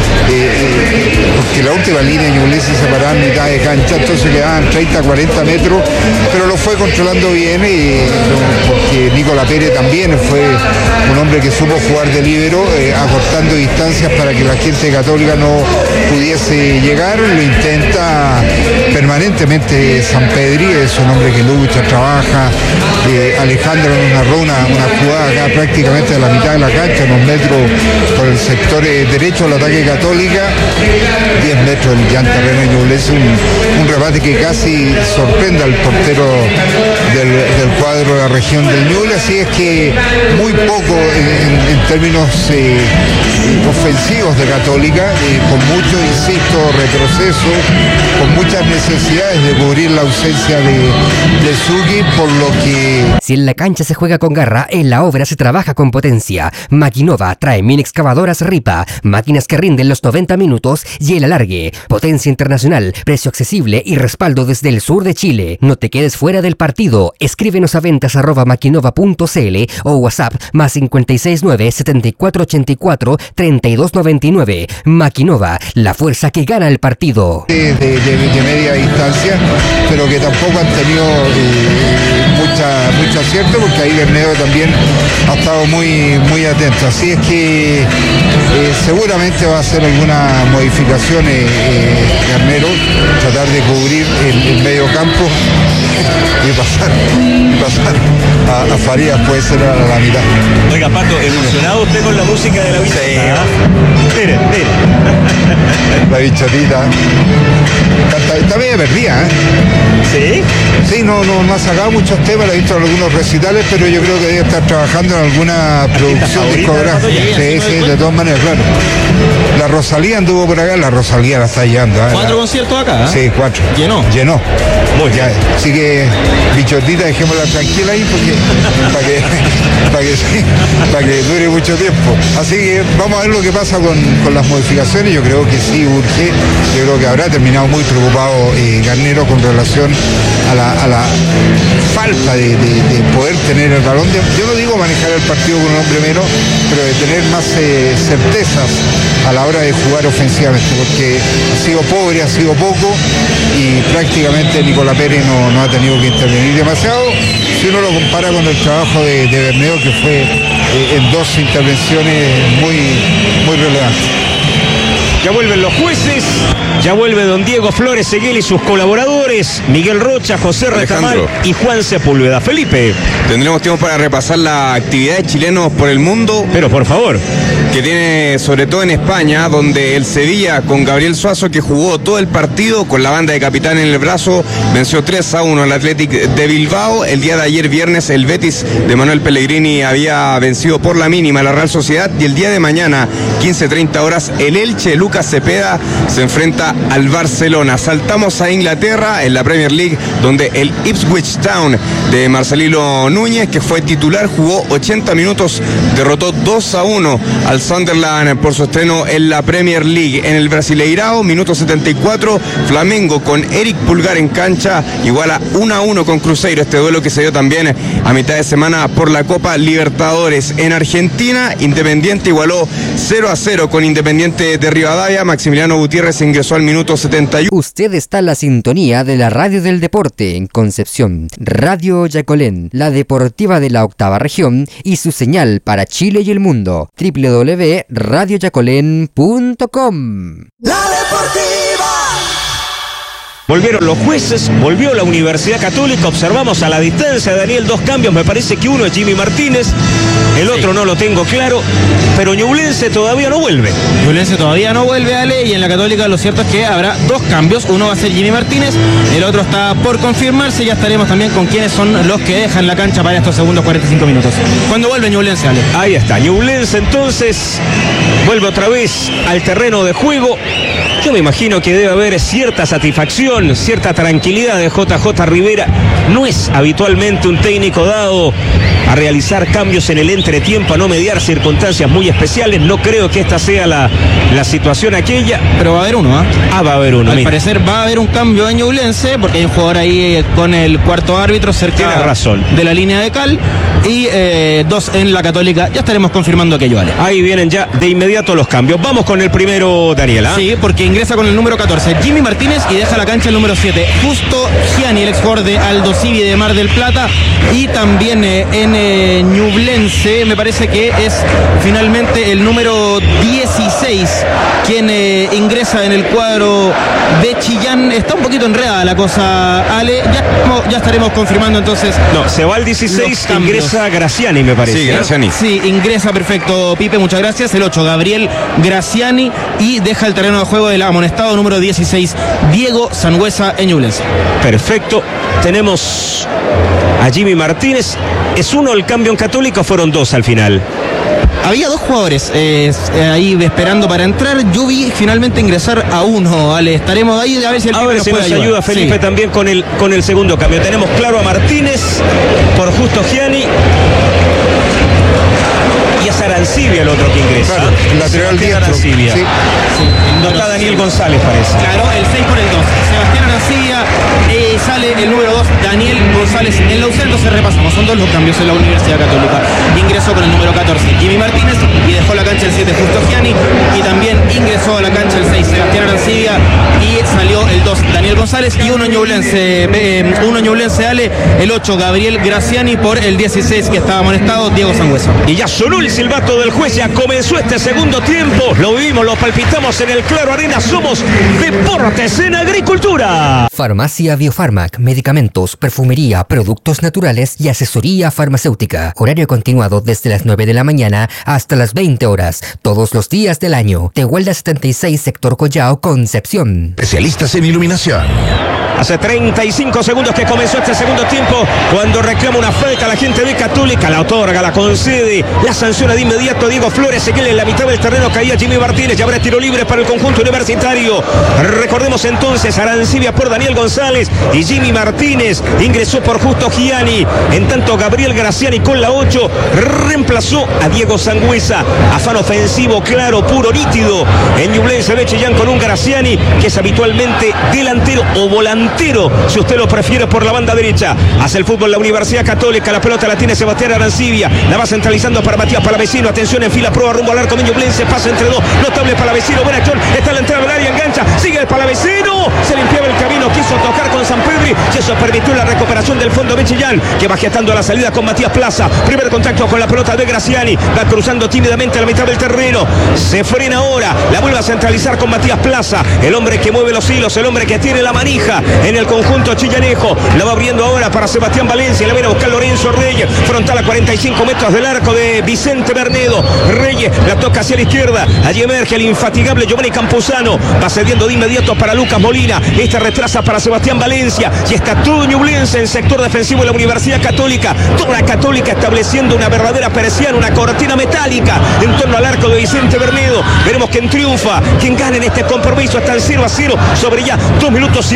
eh, porque la última línea Ñublense se paraba en mitad de cancha, entonces le daban treinta a cuarenta metros, pero lo fue controlando bien, eh, porque Nicolás Pérez también fue un hombre que supo jugar de líbero, eh, acortando distancias para que la gente católica no pudiese llegar. Lo intenta permanentemente Sampedri, es un hombre que lucha, trabaja. eh, Alejandro narró una, una jugada acá prácticamente a la mitad de la cancha, unos metros por el sector eh, derecho al ataque Católica, diez metros el Jan Terreno Ñublense, un, un rebate que casi sorprende al portero del, del cuadro de la región del Ñuble. Así es que muy poco en, en términos eh, ofensivos de Católica, eh, con mucho, insisto, retroceso, con muchas necesidades de cubrir la ausencia de, de Suki, por lo que... Si en la cancha se juega con garra, en la obra se trabaja con potencia. Maquinova trae mini excavadoras Ripa, máquinas que rinden los noventa minutos y el alargue. Potencia internacional, precio accesible y respaldo desde el sur de Chile. No te quedes fuera del partido. Escríbenos a ventas arroba maquinova punto cl o WhatsApp más cinco seis nueve, siete cuatro ocho cuatro, tres dos nueve nueve. Maquinova, la fuerza que gana el partido. De, de, de, de media distancia, pero que tampoco han tenido eh, mucha, mucho acierto, porque ahí Bernedo también ha estado muy, muy atento. Así es que eh, seguramente va a hacer alguna modificación eh, eh, Garnero, tratar de cubrir el, el medio campo y pasar, y pasar a, a Farías, puede ser a la mitad. Oiga, Pato, ¿emocionado usted con la música de la bichotita? Sí. Mire, mire. La bichotita. Está, está medio perdida, ¿eh? ¿Sí? Sí, no, no, no ha sacado muchos temas, la he visto en algunos recitales, pero yo creo que debe estar trabajando en alguna producción discográfica. Sí, sí, de todas maneras, claro. La Rosalía anduvo por acá, la Rosalía la está llevando. ¿eh? ¿Cuatro conciertos acá? ¿eh? Sí, cuatro. ¿Llenó? Llenó. Muy bien. Así que, bichotita, dejémosla tranquila ahí, porque para que, para que, sí, para que dure mucho tiempo. Así que vamos a ver lo que pasa con, con las modificaciones. Yo creo que sí urge. Yo creo que habrá terminado muy preocupado eh, Garnero con relación a la, a la falta de, de, de poder tener el balón. De, yo no digo manejar el partido con un hombre menos, pero de tener más eh, certezas a la hora de jugar ofensivamente, porque ha sido pobre, ha sido poco, y prácticamente Nicolás Pérez no, no ha tenido que intervenir demasiado. Si uno lo compara con el trabajo de, de Bernedo, que fue eh, en dos intervenciones muy, muy relevantes. Ya vuelven los jueces, ya vuelve don Diego Flores Seguel y sus colaboradores, Miguel Rocha, José Retamal y Juan Sepúlveda. Felipe. Tendremos tiempo para repasar la actividad de chilenos por el mundo. Pero por favor. Que tiene sobre todo en España, donde el Sevilla con Gabriel Suazo, que jugó todo el partido con la banda de capitán en el brazo, venció tres a uno al Athletic de Bilbao. El día de ayer viernes el Betis de Manuel Pellegrini había vencido por la mínima a la Real Sociedad, y el día de mañana, quince treinta horas, el Elche Lucas Cepeda se enfrenta al Barcelona. Saltamos a Inglaterra en la Premier League, donde el Ipswich Town de Marcelino Núñez, que fue titular, jugó ochenta minutos, derrotó dos a uno al Sunderland por su estreno en la Premier League. En el Brasileirao, minuto setenta y cuatro, Flamengo con Eric Pulgar en cancha iguala uno a uno con Cruzeiro, este duelo que se dio también a mitad de semana por la Copa Libertadores. En Argentina, Independiente igualó cero a cero con Independiente de Rivadavia. Rivadavia. Maximiliano Gutiérrez ingresó al minuto setenta y uno. Usted está en la sintonía de la Radio del Deporte en Concepción, Radio Yacolén, la deportiva de la octava región y su señal para Chile y el mundo, doble u doble u doble u punto radio yacolén punto com. La Deportiva. Volvieron los jueces, volvió la Universidad Católica, observamos a la distancia, Daniel, dos cambios, me parece que uno es Jimmy Martínez, el otro sí. No lo tengo claro, pero Ñublense todavía no vuelve. Ñublense todavía no vuelve, Ale, y en la Católica lo cierto es que habrá dos cambios, uno va a ser Jimmy Martínez, el otro está por confirmarse, ya estaremos también con quiénes son los que dejan la cancha para estos segundos cuarenta y cinco minutos. ¿Cuándo vuelve Ñublense, Ale? Ahí está, Ñublense entonces vuelve otra vez al terreno de juego. Yo me imagino que debe haber cierta satisfacción, cierta tranquilidad de J J Rivera. No es habitualmente un técnico dado a realizar cambios en el entretiempo, a no mediar circunstancias muy especiales. No creo que esta sea la, la situación aquella. Pero va a haber uno, ¿eh? Ah, va a haber uno. Al mira. parecer va a haber un cambio en Ñublense, porque hay un jugador ahí con el cuarto árbitro cerca razón. de la línea de cal. Y eh, dos en la Católica. Ya estaremos confirmando aquello, Ale. Ahí vienen ya de inmediato los cambios. Vamos con el primero, Daniela. Sí, porque ingresa con el número catorce, Jimmy Martínez, y deja la cancha el número siete, Justo Gianni, el ex jugador de Aldo Civi de Mar del Plata. Y también eh, en eh, Ñublense, me parece que es finalmente el número dieciséis quien eh, ingresa en el cuadro de Chillán. Está un poquito enredada la cosa, Ale. Ya, ya estaremos confirmando entonces. No, se va el dieciséis, ingresa Graciani, me parece. Sí, Graciani. Sí, ingresa, perfecto, Pipe, muchas gracias. El ocho, Gabriel Graciani, y deja el terreno de juego del amonestado número dieciséis, Diego Sangüesa en Ñublense. Perfecto, tenemos a Jimmy Martínez. ¿Es uno el cambio en Católica o fueron dos al final? Había dos jugadores eh, ahí esperando para entrar. Yo vi finalmente ingresar a uno, Ale. Estaremos ahí a ver si el a ver si nos ayudar. ayuda Felipe sí. también con el, con el segundo cambio. Tenemos claro a Martínez por Justo Gianni. Y es Arancibia el otro que ingresa. Claro, el lateral diestro. Arancibia. Sí. Sí. No está Daniel González, parece. Claro, el seis por el dos. Sebastián Arancibia, eh, sale el número dos, Daniel González. En la U C entonces repasamos, son dos los cambios en la Universidad Católica. Ingresó con el número catorce, Jimmy Martínez, y dejó la cancha el siete, Justo Gianni. Y también ingresó a la cancha el seis, Sebastián Arancibia. Y salió el dos, Daniel González. Y uno Ñublense, eh, uno Ñublense, Ale. El ocho, Gabriel Graciani, por el dieciséis, que estaba amonestado, Diego Sangüesa. Y ya sonó el silbato del juez, ya comenzó este segundo tiempo. Lo vivimos, lo palpitamos en el Claro Arena. Somos Deportes en Agricultura. Farmacia Biofarmac, medicamentos, perfumería, productos naturales y asesoría farmacéutica. Horario continuado desde las nueve de la mañana hasta las veinte horas, todos los días del año. Tehuelda setenta y seis, sector Collao, Concepción. Especialistas en iluminación. Hace treinta y cinco segundos que comenzó este segundo tiempo, cuando reclama una falta la gente de Católica, la otorga, la concede, la sanciona de inmediato Diego Flores. Se queda en la mitad del terreno, caía Jimmy Martínez, ya habrá tiro libre para el conjunto universitario. Recordemos entonces, Arancibia por Daniel González y Jimmy Martínez ingresó por Justo Gianni. En tanto, Gabriel Graciani con la ocho reemplazó a Diego Sangüesa. Afán ofensivo claro, puro, nítido en Ñublense de Chillán, con un Graciani que es habitualmente delantero o volantero, si usted lo prefiere, por la banda derecha. Hace el fútbol la Universidad Católica, la pelota la tiene Sebastián Arancibia, la va centralizando para Matías Palavecino. Atención, en fila, prueba rumbo al arco de Ñublense, pasa entre dos, notable Palavecino, buena acción, está en la entrada del área, engancha, sigue el Palavecino, se limpiaba el camino, quiso tocar con San Pedri y eso permitió la recuperación del fondo de Chillán, que va gestando a la salida con Matías Plaza. Primer contacto con la pelota de Graciani, va cruzando tímidamente a la mitad del terreno, se frena ahora, la vuelve a centralizar con Matías Plaza, el hombre que mueve los hilos, el hombre que tiene la manija en el conjunto chillanejo. La va abriendo ahora para Sebastián Valencia, la viene a buscar Lorenzo Reyes, frontal a cuarenta y cinco metros del arco de Vicente Bernedo. Reyes la toca hacia la izquierda, allí emerge el infatigable Giovanni Campuzano, va cediendo de inmediato para Lucas Molina, esta retrasa para Sebastián Valencia, y está todo Ñublense en sector defensivo de la Universidad Católica, toda la Católica estableciendo una verdadera persiana, una cortina metálica en torno al arco de Vicente Bernedo. Veremos quién triunfa, quién gana en este compromiso. Están cero a cero sobre ya dos minutos y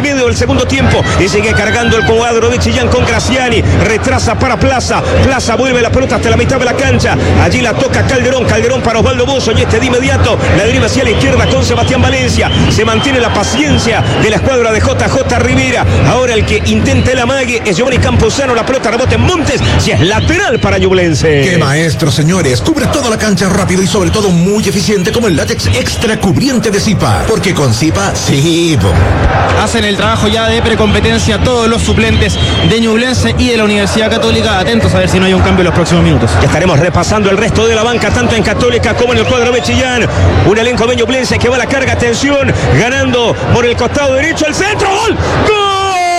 medio del segundo tiempo. Y sigue cargando el cuadro de Chillán con Graciani. Retrasa para Plaza. Plaza vuelve la pelota hasta la mitad de la cancha. Allí la toca Calderón. Calderón para Osvaldo Bozo. Y este de inmediato la deriva hacia la izquierda con Sebastián Valencia. Se mantiene la paciencia de la escuadra de J J Rivera. Ahora el que intenta el amague es Giovanni Campuzano. La pelota rebota en Montes. Si es lateral para Ñublense. ¡Qué maestro, señores! Cubre toda la cancha rápido y sobre todo muy eficiente como el látex extra cubriente de Zipa. Porque con Zipa, sí. Po. Hacen el trabajo ya de precompetencia todos los suplentes de Ñublense y de la Universidad Católica. Atentos a ver si no hay un cambio en los próximos minutos. Ya estaremos repasando el resto de la banca, tanto en Católica como en el cuadro de Chillán. Un elenco de Ñublense que va a la carga, atención, ganando por el costado derecho, el centro, ¡gol! ¡Gol!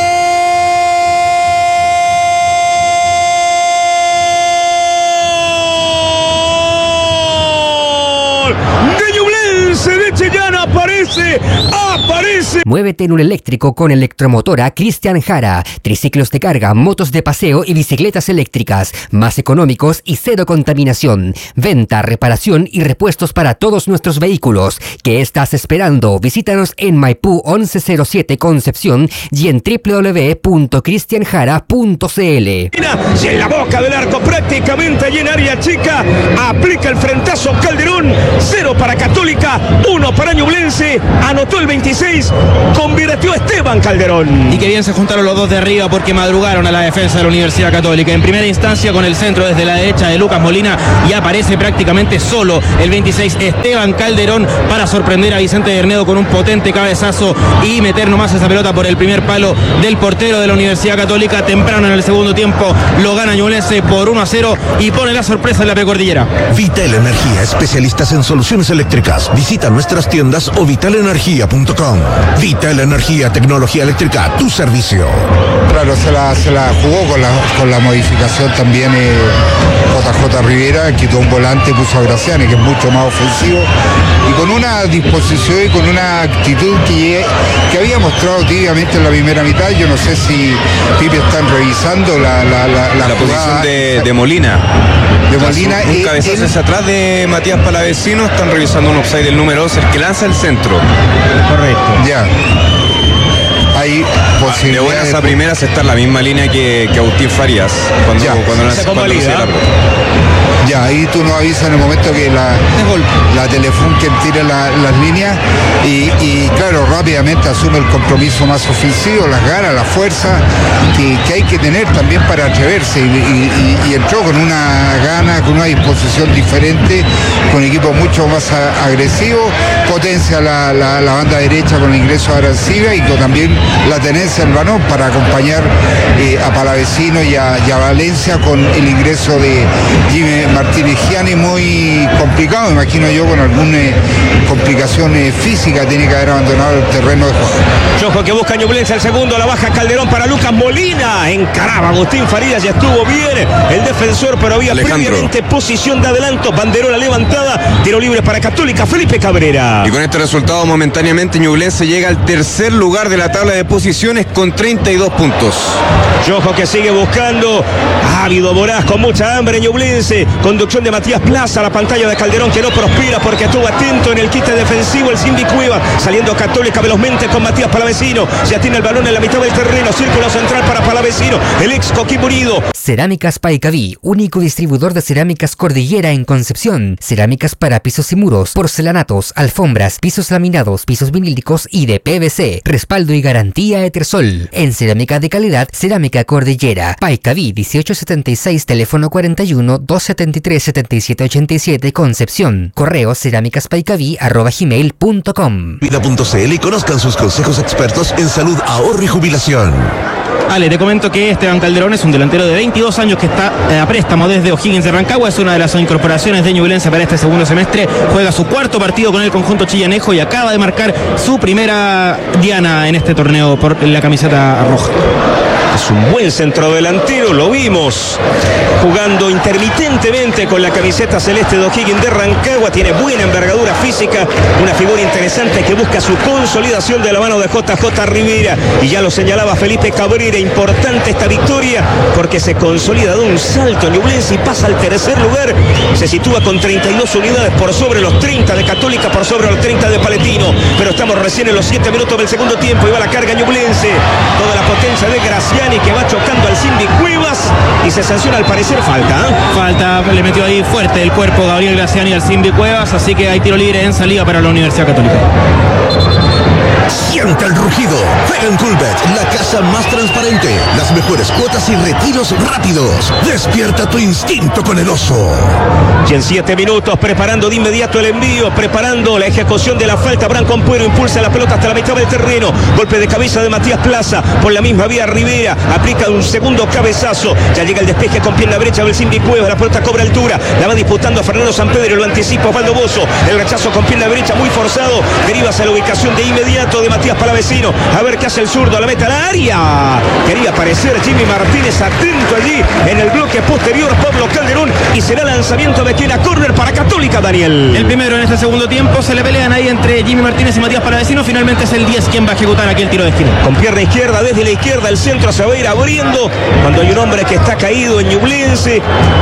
De Ñublense, de Chillán, aparece, aparece. Muévete en un eléctrico con Electromotora Cristian Jara. Triciclos de carga, motos de paseo y bicicletas eléctricas. Más económicos y cero contaminación. Venta, reparación y repuestos para todos nuestros vehículos. ¿Qué estás esperando? Visítanos en Maipú once cero siete Concepción y en doble u doble u doble u punto cristian jara punto c l. Si en la boca del arco, prácticamente allí en área chica, aplica el frentazo Calderón. Cero para Católica, uno para Ñublense. Anotó el veintiséis, convirtió Esteban Calderón. Y que bien se juntaron los dos de arriba porque madrugaron a la defensa de la Universidad Católica. En primera instancia con el centro desde la derecha de Lucas Molina y aparece prácticamente solo el veintiséis Esteban Calderón para sorprender a Vicente Bernedo con un potente cabezazo y meter nomás esa pelota por el primer palo del portero de la Universidad Católica. Temprano en el segundo tiempo lo gana Ñublense por uno a cero y pone la sorpresa en la precordillera. Vital Energía, especialistas en soluciones eléctricas. Visita nuestras tiendas o vital energía punto com. Vital Energía, tecnología eléctrica, tu servicio. Claro, se la, se la jugó con la, con la modificación también eh, J J Rivera, quitó un volante, puso a Graciani, que es mucho más ofensivo, y con una disposición y con una actitud que, que había mostrado tibiamente en la primera mitad. Yo no sé si Pipe están revisando la, la, la, la, la posición de, de Molina. De Molina. Un, un cabezazo hacia atrás de Matías Palavecino. Están revisando un offside del número dos, el que lanza el centro. Correcto. Ya. Hay posibilidades. De buenas a primeras está en la misma línea que, que Agustín Farías. Cuando, ya. cuando lanza cuando la Ya, ahí tú nos avisas en el momento que la, la Telefunken tire la, las líneas y, y claro, rápidamente asume el compromiso más ofensivo, las ganas, la fuerza que, que hay que tener también para atreverse y, y, y entró con una gana, con una disposición diferente, con equipo mucho más a, agresivo, potencia la, la, la banda derecha con el ingreso de Arancibia y con también la tenencia del balón para acompañar eh, a Palavecino y a, y a Valencia con el ingreso de Jimmy Martínez Gianni, muy complicado, imagino yo, con alguna eh, complicación eh, física, tiene que haber abandonado el terreno de juego. Ojo que busca Ñublense el segundo, la baja Calderón para Lucas Molina, encaraba Agustín Farías, ya estuvo bien el defensor, pero había Alejandro. previamente posición de adelanto, banderola levantada, tiro libre para Católica, Felipe Cabrera. Y con este resultado momentáneamente Ñublense llega al tercer lugar de la tabla de posiciones con treinta y dos puntos. Ojo que sigue buscando, ávido, voraz, con mucha hambre Ñublense. Conducción de Matías Plaza, la pantalla de Calderón que no prospera porque estuvo atento en el quite defensivo el Cindy Cueva, saliendo Católica velozmente con Matías Palavecino, ya tiene el balón en la mitad del terreno, círculo central para Palavecino, el ex Coquimbo Unido. Cerámicas Paicaví, único distribuidor de cerámicas Cordillera en Concepción. Cerámicas para pisos y muros, porcelanatos, alfombras, pisos laminados, pisos vinílicos y de P V C. Respaldo y garantía Etersol. En cerámica de calidad, Cerámica Cordillera. Paicaví dieciocho setenta y seis, teléfono cuarenta y uno, doscientos setenta y tres, setenta y siete ochenta y siete, Concepción. Correo cerámicaspaicaví arroba gmail punto com. Vida punto c l y conozcan sus consejos expertos en salud, ahorro y jubilación. Ale, te comento que Esteban Calderón es un delantero de veintidós años que está eh, a préstamo desde O'Higgins de Rancagua. Es una de las incorporaciones de Ñublense para este segundo semestre. Juega su cuarto partido con el conjunto chillanejo y acaba de marcar su primera diana en este torneo por la camiseta roja. Es un buen centrodelantero, lo vimos jugando intermitentemente con la camiseta celeste de O'Higgins de Rancagua. Tiene buena envergadura física, una figura interesante que busca su consolidación de la mano de J J Rivera. Y ya lo señalaba Felipe Cabrera, importante esta victoria porque se consolida de un salto Ñublense y pasa al tercer lugar. Se sitúa con treinta y dos unidades por sobre los treinta de Católica, por sobre los treinta de Palestino. Pero estamos recién en los siete minutos del segundo tiempo y va la carga Ñublense. Toda la potencia de Graciani que va chocando al Cindy Cuevas y se sanciona al parecer falta. ¿eh? Falta, le metió ahí fuerte el cuerpo Gabriel Graciani al Cindy Cuevas, así que hay tiro libre en salida para la Universidad Católica. Siente el rugido. Juega en Coolbet, la casa más transparente. Las mejores cuotas y retiros rápidos. Despierta tu instinto con el oso. Y en siete minutos, preparando de inmediato el envío, preparando la ejecución de la falta. Branco Ampuero impulsa la pelota hasta la mitad del terreno. Golpe de cabeza de Matías Plaza. Por la misma vía Rivera. Aplica un segundo cabezazo. Ya llega el despeje con pierna derecha del Cindy Cuevas. La pelota cobra altura. La va disputando a Fernando Sampedro. Lo anticipa Osvaldo Bozo. El rechazo con pierna derecha muy forzado. Deriva hacia la ubicación de inmediato de Matías Palavecino. A ver qué hace el zurdo. La meta al área. Quería aparecer Jimmy Martínez atento allí en el bloque posterior. Pablo Calderón. Y será lanzamiento de quien a córner para Católica, Daniel. El primero en este segundo tiempo. Se le pelean ahí entre Jimmy Martínez y Matías Palavecino. Finalmente es el diez quien va a ejecutar aquí el tiro de esquina. Con pierna izquierda, desde la izquierda el centro se va a ir abriendo. Cuando hay un hombre que está caído en Ñublense.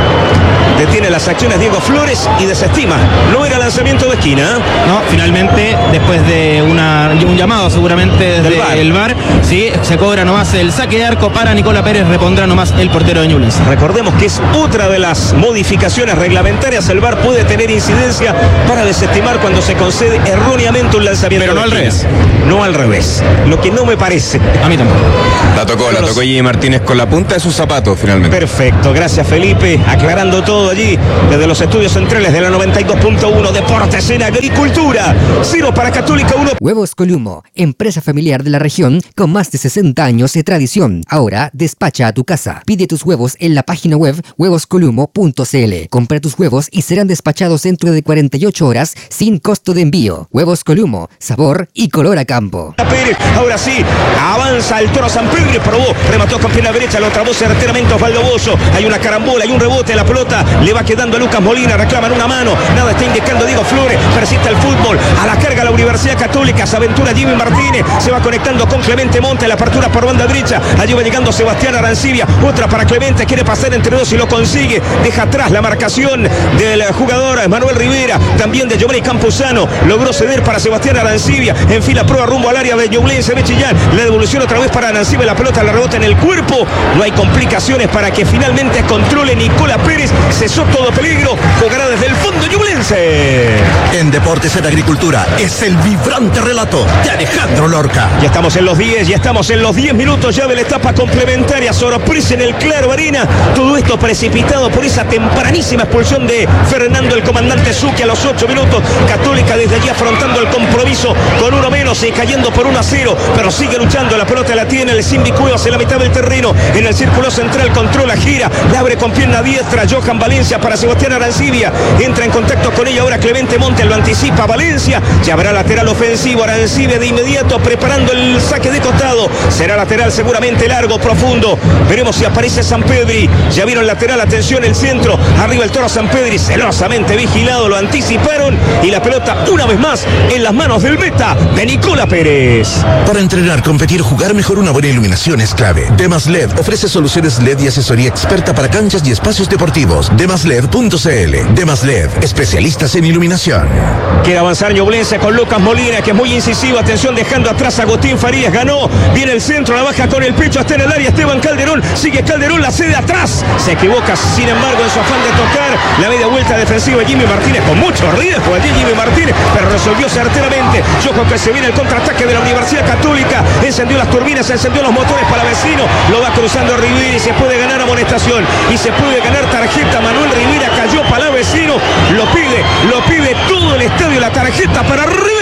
Detiene las acciones Diego Flores y desestima. No era lanzamiento de esquina. No, finalmente, después de una, un llamado seguramente desde Del el V A R, sí, se cobra nomás el saque de arco para Nicola Pérez, repondrá nomás el portero de Ñublense. Recordemos que es otra de las modificaciones reglamentarias. El V A R puede tener incidencia para desestimar cuando se concede erróneamente un lanzamiento. Pero no de al esquina. revés. No al revés. Lo que no me parece. A mí tampoco. La tocó, la tocó Jimmy Martínez con la punta de sus zapatos finalmente. Perfecto, gracias Felipe, aclarando todo allí desde los estudios centrales de la noventa y dos punto uno. Deportes en Agricultura, cero para Católica, uno. Huevos Columo, empresa familiar de la región con más de sesenta años de tradición. Ahora despacha a tu casa. Pide tus huevos en la página web huevos columo punto c l. Compra tus huevos y serán despachados dentro de cuarenta y ocho horas sin costo de envío. Huevos Columo, sabor y color a campo. Pérez, ahora sí, avanza el Toro San Pedro y probó, remató con pierna derecha, lo trabó certeramente Osvaldo Bozo. Hay una carambola, hay un rebote, la pelota le va quedando a Lucas Molina, reclaman una mano, nada está indicando Diego Flores, persiste el fútbol, a la carga la Universidad Católica, se aventura Jimmy Martínez, se va conectando con Clemente Monte, la apertura por banda derecha, allí va llegando Sebastián Arancibia, otra para Clemente, quiere pasar entre dos y lo consigue, deja atrás la marcación del jugador Manuel Rivera, también de Giovanni Campuzano, logró ceder para Sebastián Arancibia, en fila prueba rumbo al área de Ñublense de Chillán, la devolución otra vez para Arancibia, la pelota la rebota en el cuerpo, no hay complicaciones para que finalmente controle Nicola Pérez, cesó todo peligro, jugará desde el fondo Ñublense. En Deportes en Agricultura es el vibrante relato de Alejandro Lorca. Ya estamos en los diez, ya estamos en los diez minutos ya de la etapa complementaria, sorpresa en el Claro Arena, todo esto precipitado por esa tempranísima expulsión de Fernando el comandante Zucchi a los ocho minutos, Católica desde allí afrontando el compromiso con uno menos y cayendo por uno a cero, pero sigue luchando, la pelota la tiene el Cindy Cuevas en la mitad del terreno, en el círculo central, controla, gira, la abre con pierna diestra, Johan Valencia para Sebastián Arancibia, entra en contacto con ella ahora Clemente Monte, lo anticipa Valencia, ya habrá lateral ofensivo, Arancibia de inmediato preparando el saque de costado, será lateral seguramente largo, profundo, veremos si aparece Sampedri, ya vieron lateral, atención el centro, arriba el Toro Sampedri, celosamente vigilado, lo anticiparon y la pelota una vez más en las manos del meta de Nicola Pérez. Para entrenar, competir, jugar mejor, una buena iluminación es clave. Demas L E D ofrece soluciones L E D y asesoría experta para canchas y espacios deportivos. demas led punto c l. Demas L E D, especialistas en iluminación. Quiere avanzar Ñublense con Lucas Molina, que es muy incisivo, atención, dejando atrás a Agustín Farías, ganó, viene el centro, la baja con el pecho, está en el área Esteban Calderón, sigue Calderón, la cede atrás, se equivoca, sin embargo, en su afán de tocar, la media vuelta defensiva de Jimmy Martínez, con mucho riesgo allí Jimmy Martínez, pero resolvió certeramente. Yo creo que se viene el contraataque de la Universidad Católica, encendió las turbinas, encendió los motores para Vecino, lo va cruzando Rivera y se puede ganar amonestación y se puede ganar tarjeta. Manuel Rivera cayó para Vecino, lo pide, lo pide todo el estadio, la tarjeta para Rivera.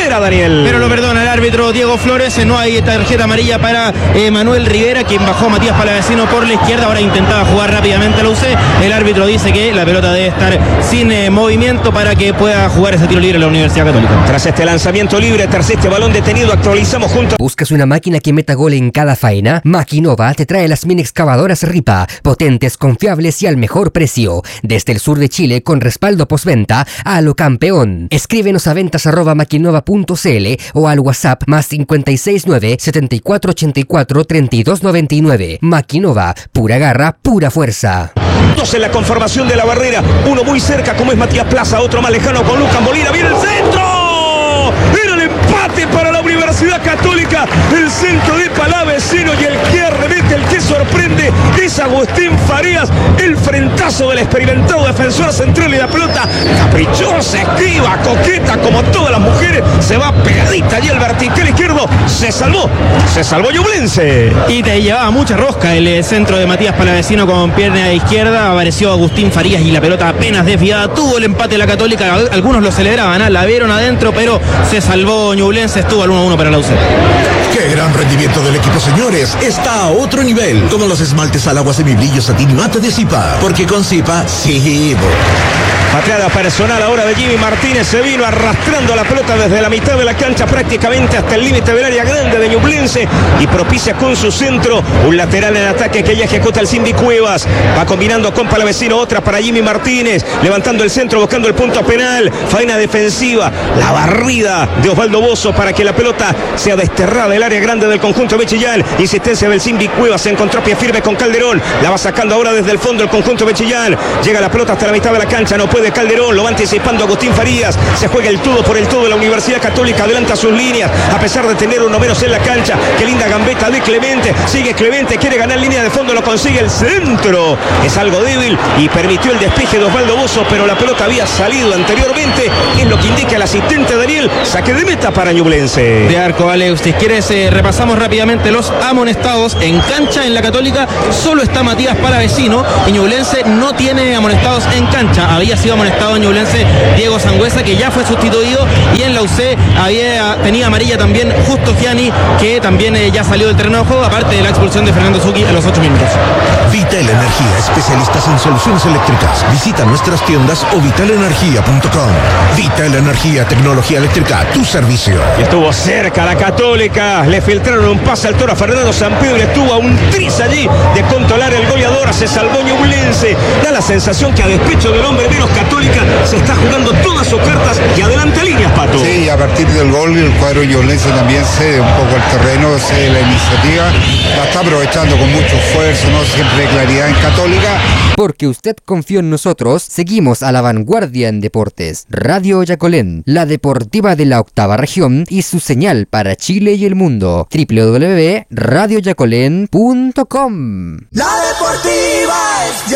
Rivera, Daniel. Pero lo perdona el árbitro Diego Flores. No hay tarjeta amarilla para eh, Manuel Rivera, quien bajó a Matías Palavecino por la izquierda. Ahora intentaba jugar rápidamente la U C. El árbitro dice que la pelota debe estar sin eh, movimiento para que pueda jugar ese tiro libre en la Universidad Católica. Tras este lanzamiento libre, tras este balón detenido, actualizamos juntos. ¿Buscas una máquina que meta gol en cada faena? Maquinova te trae las mini excavadoras Ripa, potentes, confiables y al mejor precio. Desde el sur de Chile, con respaldo postventa a lo campeón. Escríbenos a ventas arroba maquinova punto cl o al WhatsApp más cinco seis nueve, setenta y cuatro ochenta y cuatro, treinta y dos noventa y nueve. Maquinova, pura garra, pura fuerza. Dos en la conformación de la barrera, uno muy cerca como es Matías Plaza, otro más lejano con Lucas Molina. ¡Viene el centro! ¡Era el empate para la Universidad Católica! El centro de Palavecino y el que arremete, el que sorprende es Agustín Farías. El frentazo del experimentado defensor central y la pelota caprichosa, esquiva, coqueta como todas las mujeres. Se va pegadita allí al vertical izquierdo. Se salvó, se salvó Ñublense. Y te llevaba mucha rosca el eh, centro de Matías Palavecino con pierna izquierda. Apareció Agustín Farías y la pelota apenas desviada. Tuvo el empate de la Católica. Algunos lo celebraban, ¿eh? La vieron adentro, pero se salvó Ñublense. Estuvo al uno a uno para la U C. ¡Qué gran rendimiento del equipo, señores! Está a otro nivel, como los esmaltes al agua semibrillo satín y mate de Zipa. Porque con Zipa, sí, bo. Pateada personal ahora de Jimmy Martínez. Se vino arrastrando la pelota desde la mitad de la cancha prácticamente hasta el límite del área grande de Ñublense y propicia con su centro un lateral en ataque que ya ejecuta el Cindy Cuevas. Va combinando con Palavecino, otra para Jimmy Martínez, levantando el centro, buscando el punto penal. Faena defensiva, la barrida de Osvaldo Bozo para que la pelota sea desterrada del área grande del conjunto de Chillán. Insistencia del Cindy Cuevas, se encontró pie firme con Calderón, la va sacando ahora desde el fondo el conjunto de Chillán. Llega la pelota hasta la mitad de la cancha, no puede de Calderón, lo va anticipando Agustín Farías. Se juega el todo por el todo de la Universidad Católica, adelanta sus líneas a pesar de tener uno menos en la cancha. Qué linda gambeta de Clemente, sigue Clemente, quiere ganar línea de fondo, lo consigue, el centro es algo débil y permitió el despeje de Osvaldo Bozo, pero la pelota había salido anteriormente, es lo que indica el asistente Daniel. Saque de meta para Ñublense. De arco, vale, usted quiere, eh, repasamos rápidamente los amonestados en cancha. En la Católica solo está Matías Palavecino y Ñublense no tiene amonestados en cancha. Había sido amonestado en Ñublense Diego Sangüesa, que ya fue sustituido, y en la U C había, tenía amarilla también Justo Gianni, que también eh, ya salió del terreno de juego, aparte de la expulsión de Fernando Zucchi a los ocho minutos. Vital Energía, especialistas en soluciones eléctricas. Visita nuestras tiendas o vital energía punto com. Vital Energía, tecnología eléctrica, tu servicio. Y estuvo cerca la Católica, le filtraron un pase al toro a Fernando Sampedro y estuvo a un tris allí de controlar el goleador. Se salvó Ñublense. Da la sensación que a despecho del hombre menos Católica se está jugando todas sus cartas y adelante líneas, Pato. Sí, a partir del gol el cuadro ñublense también cede un poco el terreno, cede la iniciativa, la está aprovechando con mucho esfuerzo, no siempre claridad en Católica. Porque usted confió en nosotros, seguimos a la vanguardia en deportes. Radio Yacolén, la deportiva de la octava región y su señal para Chile y el mundo. doble u doble u doble u punto radio yacolén punto com. La deportiva es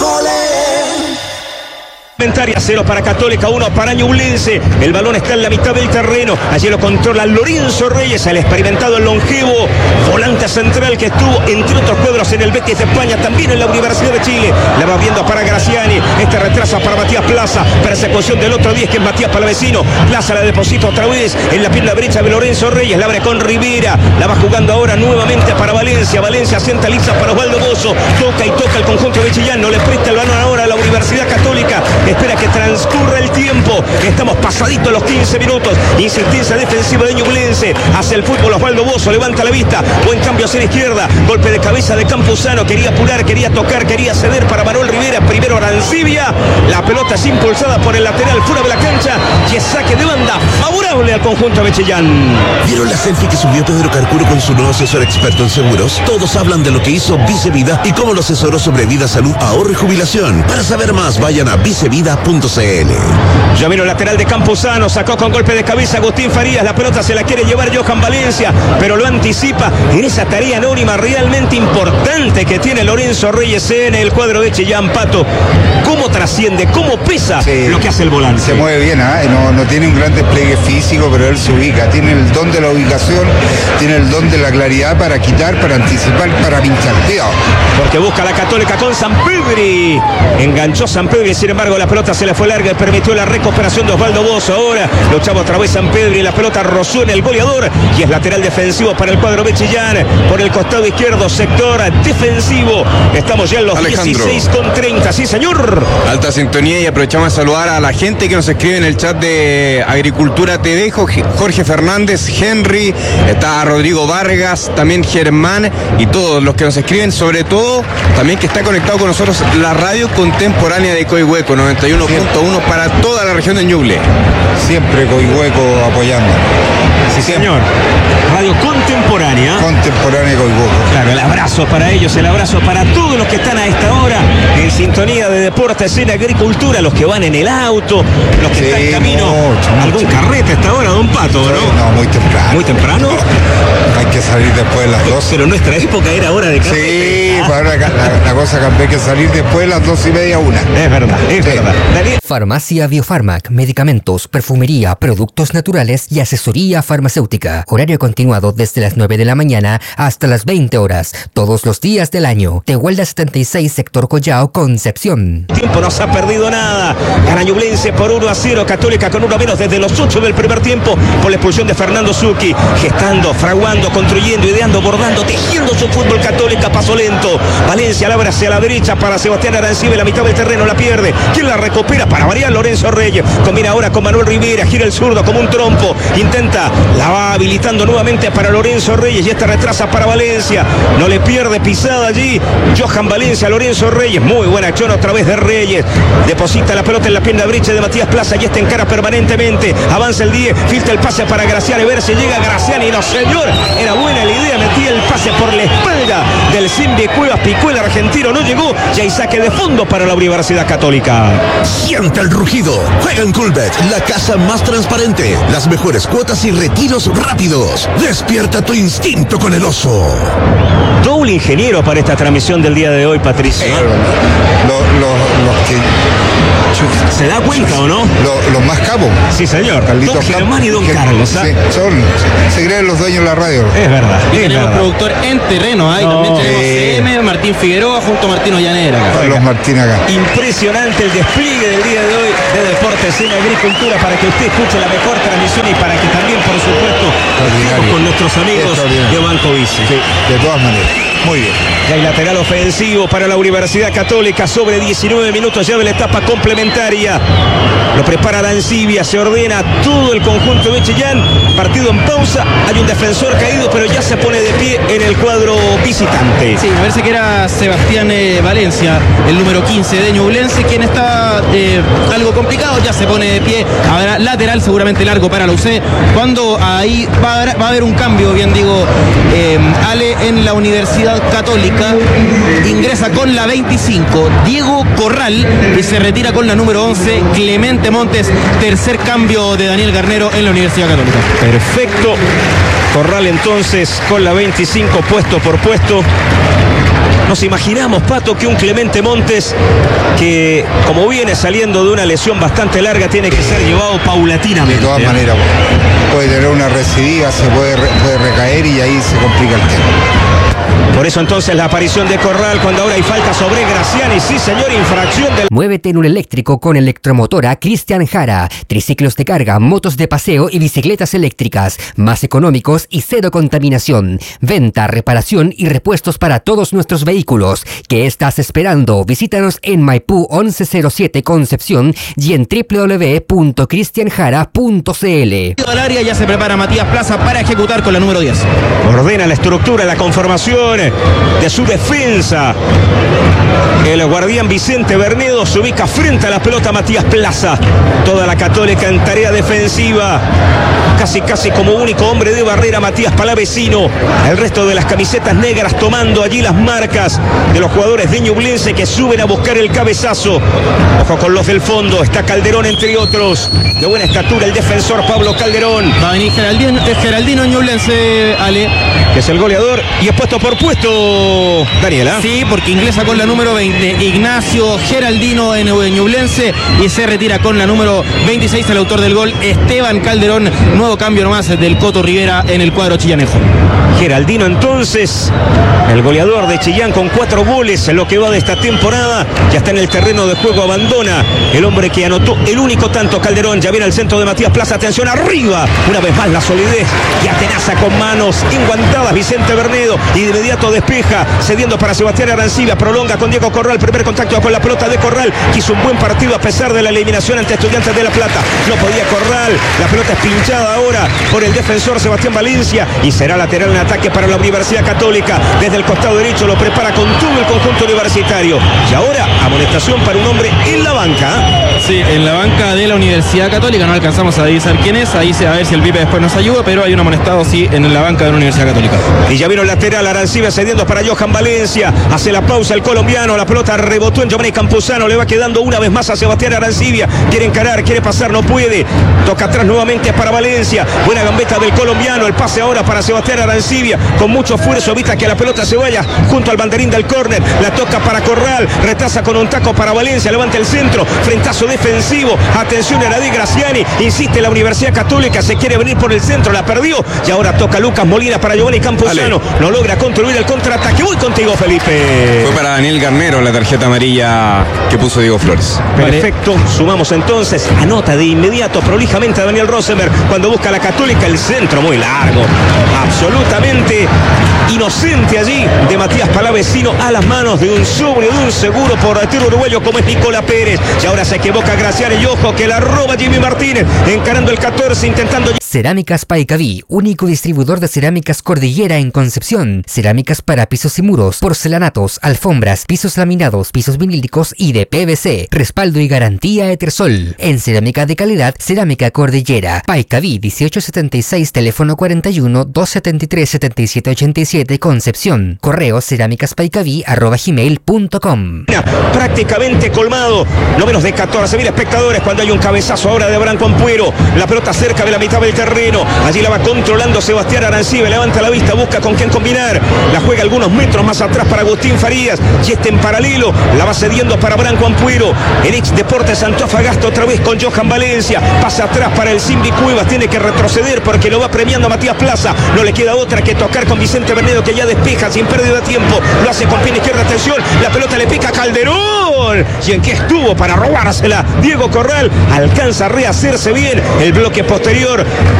Yacolén. Comentaria, cero para Católica, uno para Ñublense. El balón está en la mitad del terreno. Allí lo controla Lorenzo Reyes, el experimentado, el longevo volante central que estuvo entre otros cuadros en el Betis de España, también en la Universidad de Chile. La va viendo para Graciani, este retrasa para Matías Plaza, persecución del otro diez que es Matías Palavecino. Plaza la deposita otra vez en la pierna derecha de Lorenzo Reyes, la abre con Rivera, la va jugando ahora nuevamente para Valencia. Valencia centraliza para Osvaldo Bozo, toca y toca el conjunto de Chillán, no le presta el balón ahora a la Universidad Católica. Espera que transcurra el tiempo. Estamos pasaditos los quince minutos. Insistencia defensiva de Ñublense. Hace el fútbol Osvaldo Bozo. Levanta la vista. Buen cambio hacia la izquierda. Golpe de cabeza de Campuzano. Quería apurar, quería tocar, quería ceder para Manuel Rivera. Primero Arancibia. La pelota es impulsada por el lateral fuera de la cancha. Y es saque de banda favorable al conjunto de Chillán. ¿Vieron la selfie que subió Pedro Carcuro con su nuevo asesor experto en seguros? Todos hablan de lo que hizo Vicevida y cómo lo asesoró sobre vida, salud, ahorro y jubilación. Para saber más, vayan a vicevida punto cl. Ya vino el lateral de Campuzano, sacó con golpe de cabeza Agustín Farías, la pelota se la quiere llevar Johan Valencia, pero lo anticipa en esa tarea anónima realmente importante que tiene Lorenzo Reyes en el cuadro de Chillán. Pato, ¿cómo trasciende, cómo pesa sí, lo que hace el volante? Se mueve bien, ¿eh? no, no tiene un gran despliegue físico. físico, pero él se ubica, tiene el don de la ubicación, tiene el don de la claridad para quitar, para anticipar, para pinchar. Cuidado. Porque busca la Católica con Sampedri. Enganchó Sampedri, sin embargo la pelota se le fue larga y permitió la recuperación de Osvaldo Bozo. Ahora luchaba otra vez Sampedri, la pelota rozó en el goleador y es lateral defensivo para el cuadro de Chillán. Por el costado izquierdo, sector defensivo. Estamos ya en los Alejandro. dieciséis con treinta, sí señor. Alta sintonía y aprovechamos a saludar a la gente que nos escribe en el chat de Agricultura T V. Jorge Fernández, Henry, está Rodrigo Vargas, también Germán y todos los que nos escriben, sobre todo también que está conectado con nosotros la radio contemporánea de Coihueco, noventa y uno punto uno para toda la región de Ñuble. Siempre Coihueco apoyando. Sí, señor. Radio contemporánea. Contemporánea Coihueco. Claro, el abrazo para ellos, el abrazo para todos los que están a esta hora en sintonía de Deportes en Agricultura, los que van en el auto, los que sí, están en camino. Mucho, ¿Algún mucho. carrete a esta hora, don Pato, no? Sí, no, muy temprano. ¿Muy temprano? No, hay que salir después de las doce. Pero en nuestra época era hora de carrete. Sí, ah. ahora la, la cosa cambió, hay que salir después de las doce y media, una. Es verdad, es sí. verdad. Daniel. Farmacia Biofarmac, medicamentos, perfumería, productos naturales y asesoría farmacéutica. Horario continuado desde las nueve de la mañana hasta las veinte horas, todos los días del año. Tehuelda setenta y seis, sector Collao, Concepción. Tiempo no se ha perdido nada. Gana Ñublense por uno a cero. Católica con uno menos desde los ocho del primer tiempo por la expulsión de Fernando Zucchi. Gestando, fraguando, construyendo, ideando, bordando, tejiendo su fútbol. Católica, paso lento. Valencia la abre hacia la derecha para Sebastián Arancibia. La mitad del terreno la pierde. ¿Quién la recupera? Para variar, Lorenzo Reyes. Combina ahora con Manuel Rivera. Gira el zurdo como un trompo. Intenta, la va habilitando nuevamente para Lorenzo Reyes. Y esta retrasa para Valencia. No le pierde pisada allí. Johan Valencia, Lorenzo Reyes. Muy buena acción otra vez de Reyes. Deposita la pelota en la pierna derecha de Matías Plaza. Y esta encara permanentemente. Avanza el diez. Filtra el pase para Graciani. Ver si llega Graciani. No, señor. Era buena la idea. Metía el pase por la espalda del Simbi Cuevas. Picó el argentino. No llegó. Ya hay saque de fondo para la Universidad Católica. Siente el rugido. Juega en Coolbet, la casa más transparente. Las mejores cuotas y retiros rápidos. Despierta tu instinto con el oso. Doble ingeniero para esta transmisión del día de hoy, Patricio. Eh, los, los, los que... ¿Se da cuenta o no? Los, los más capos. Sí, señor. Carlitos don Germán y don Carlos. Sí, son, se creen los dueños de la radio. Es verdad. Y es tenemos verdad. productor en terreno. Ahí no, también tenemos eh, C M, Martín Figueroa junto a Martino Llanera. Los Martín acá. Impresionante el despliegue del día de hoy de Deportes en Agricultura para que usted escuche la mejor transmisión y para que también, por supuesto, estemos con nuestros amigos de Banco Vice. Sí, de todas maneras. Muy bien. Ya hay lateral ofensivo para la Universidad Católica sobre diecinueve minutos ya de la etapa complementaria. Lo prepara Arancibia, se ordena todo el conjunto de Chillán. Partido en pausa, hay un defensor caído, pero ya se pone de pie en el cuadro visitante. Sí, me parece que era Sebastián eh, Valencia, el número quince de Ñublense, quien está eh, algo complicado, ya se pone de pie. Habrá lateral seguramente largo para la U C. Cuando ahí va a haber, va a haber un cambio, bien digo, eh, Ale, en la Universidad Católica. Ingresa con la veinticinco Diego Corral y se retira con la número once Clemente Montes. Tercer cambio de Daniel Garnero en la Universidad Católica. Perfecto. Corral entonces con la veinticinco puesto por puesto. Nos imaginamos, Pato, que un Clemente Montes que, como viene saliendo de una lesión bastante larga, tiene que ser llevado paulatinamente. De todas maneras, puede tener una recidiva, se puede, puede recaer y ahí se complica el tema. Por eso entonces la aparición de Corral cuando ahora hay falta sobre Graciani. Sí, señor, infracción del... Muévete en un eléctrico con Electromotora Cristian Jara. Triciclos de carga, motos de paseo y bicicletas eléctricas. Más económicos y cero contaminación. Venta, reparación y repuestos para todos nuestros vehículos. ¿Qué estás esperando? Visítanos en Maipú once cero siete Concepción y en doble u doble u doble u punto cristian jara punto c l. Al área ya se prepara Matías Plaza para ejecutar con la número diez. Ordena la estructura, la conformación de su defensa. El guardián Vicente Bernedo se ubica frente a la pelota Matías Plaza. Toda la Católica en tarea defensiva. Casi casi como único hombre de barrera Matías Palavecino. El resto de las camisetas negras tomando allí las marcas de los jugadores de Ñublense que suben a buscar el cabezazo. Ojo con los del fondo. Está Calderón entre otros. De buena estatura el defensor Pablo Calderón. Va a venir Geraldino, Geraldino Ñublense, Ale. Que es el goleador y es puesto por puesto, Daniela. Sí, porque ingresa con la número veinte, Ignacio Geraldino en Ñublense, y se retira con la número veintiséis el autor del gol, Esteban Calderón. Nuevo cambio nomás del Coto Rivera en el cuadro chillanejo. Geraldino entonces, el goleador de Chillán con cuatro goles en lo que va de esta temporada, ya está en el terreno de juego, abandona el hombre que anotó el único tanto. Calderón ya viene al centro de Matías Plaza, atención arriba, una vez más la solidez y atenaza con manos enguantadas Vicente Bernedo y de inmediato despeja, cediendo para Sebastián Arancibia, prolonga con Diego Corral, primer contacto con la pelota de Corral, que hizo un buen partido a pesar de la eliminación ante Estudiantes de La Plata, no podía Corral, la pelota es pinchada ahora por el defensor Sebastián Valencia y será lateral en ataque para la Universidad Católica, desde el costado derecho lo prepara con todo el conjunto universitario y ahora amonestación para un hombre en la banca. Sí, en la banca de la Universidad Católica, no alcanzamos a divisar quién es, ahí se, a ver si el Pipe después nos ayuda, pero hay un amonestado sí en la banca de la Universidad Católica. Y ya vino el lateral, Arancibia cediendo para Johan Valencia, hace la pausa el colombiano, la pelota rebotó en Giovanni Campuzano, le va quedando una vez más a Sebastián Arancibia, quiere encarar, quiere pasar, no puede, toca atrás nuevamente para Valencia, buena gambeta del colombiano, el pase ahora para Sebastián Arancibia, con mucho esfuerzo evita que la pelota se vaya junto al banderín del córner, la toca para Corral, retrasa con un taco para Valencia, levanta el centro, frentazo defensivo, atención a Di Graziani, insiste la Universidad Católica, se quiere venir por el centro, la perdió y ahora toca Lucas Molina para Giovanni Campuzano, no logra construir el contraataque. Voy contigo, Felipe. Fue para Daniel Garnero la tarjeta amarilla que puso Diego Flores. Perfecto, sumamos entonces, anota de inmediato prolijamente a Daniel Rosenberg cuando busca la Católica, el centro muy largo, absolutamente inocente allí de Matías Palavecino a las manos de un sobrio, de un seguro por tiro uruguayo como es Nicola Pérez, y ahora se equivoca Graciani y ojo que la roba Jimmy Martínez, encarando el catorce, intentando... Cerámicas Paicaví, único distribuidor de cerámicas Cordillera en Concepción. Cerámicas para pisos y muros, porcelanatos, alfombras, pisos laminados, pisos vinílicos y de P V C. Respaldo y garantía Etersol. En cerámica de calidad, Cerámica Cordillera. Paicaví dieciocho setenta y seis, teléfono cuarenta y uno, doscientos setenta y tres, setenta y siete ochenta y siete, Concepción. Correo cerámicaspaicaví arroba gmail punto com. Prácticamente colmado, no menos de catorce mil espectadores cuando hay un cabezazo ahora de Branco Ampuero. La pelota cerca de la mitad del terreno, allí la va controlando Sebastián Arancibia, levanta la vista, busca con quién combinar, la juega algunos metros más atrás para Agustín Farías, y este en paralelo, la va cediendo para Branco Ampuero, el ex Deportes Antofagasta otra vez con Johan Valencia, pasa atrás para el Simbi Cuevas, tiene que retroceder porque lo va premiando a Matías Plaza, no le queda otra que tocar con Vicente Bernedo que ya despeja sin pérdida de tiempo, lo hace con pie izquierda, atención, la pelota le pica a Calderón, y en qué estuvo para robársela, Diego Corral alcanza a rehacerse bien, el bloque posterior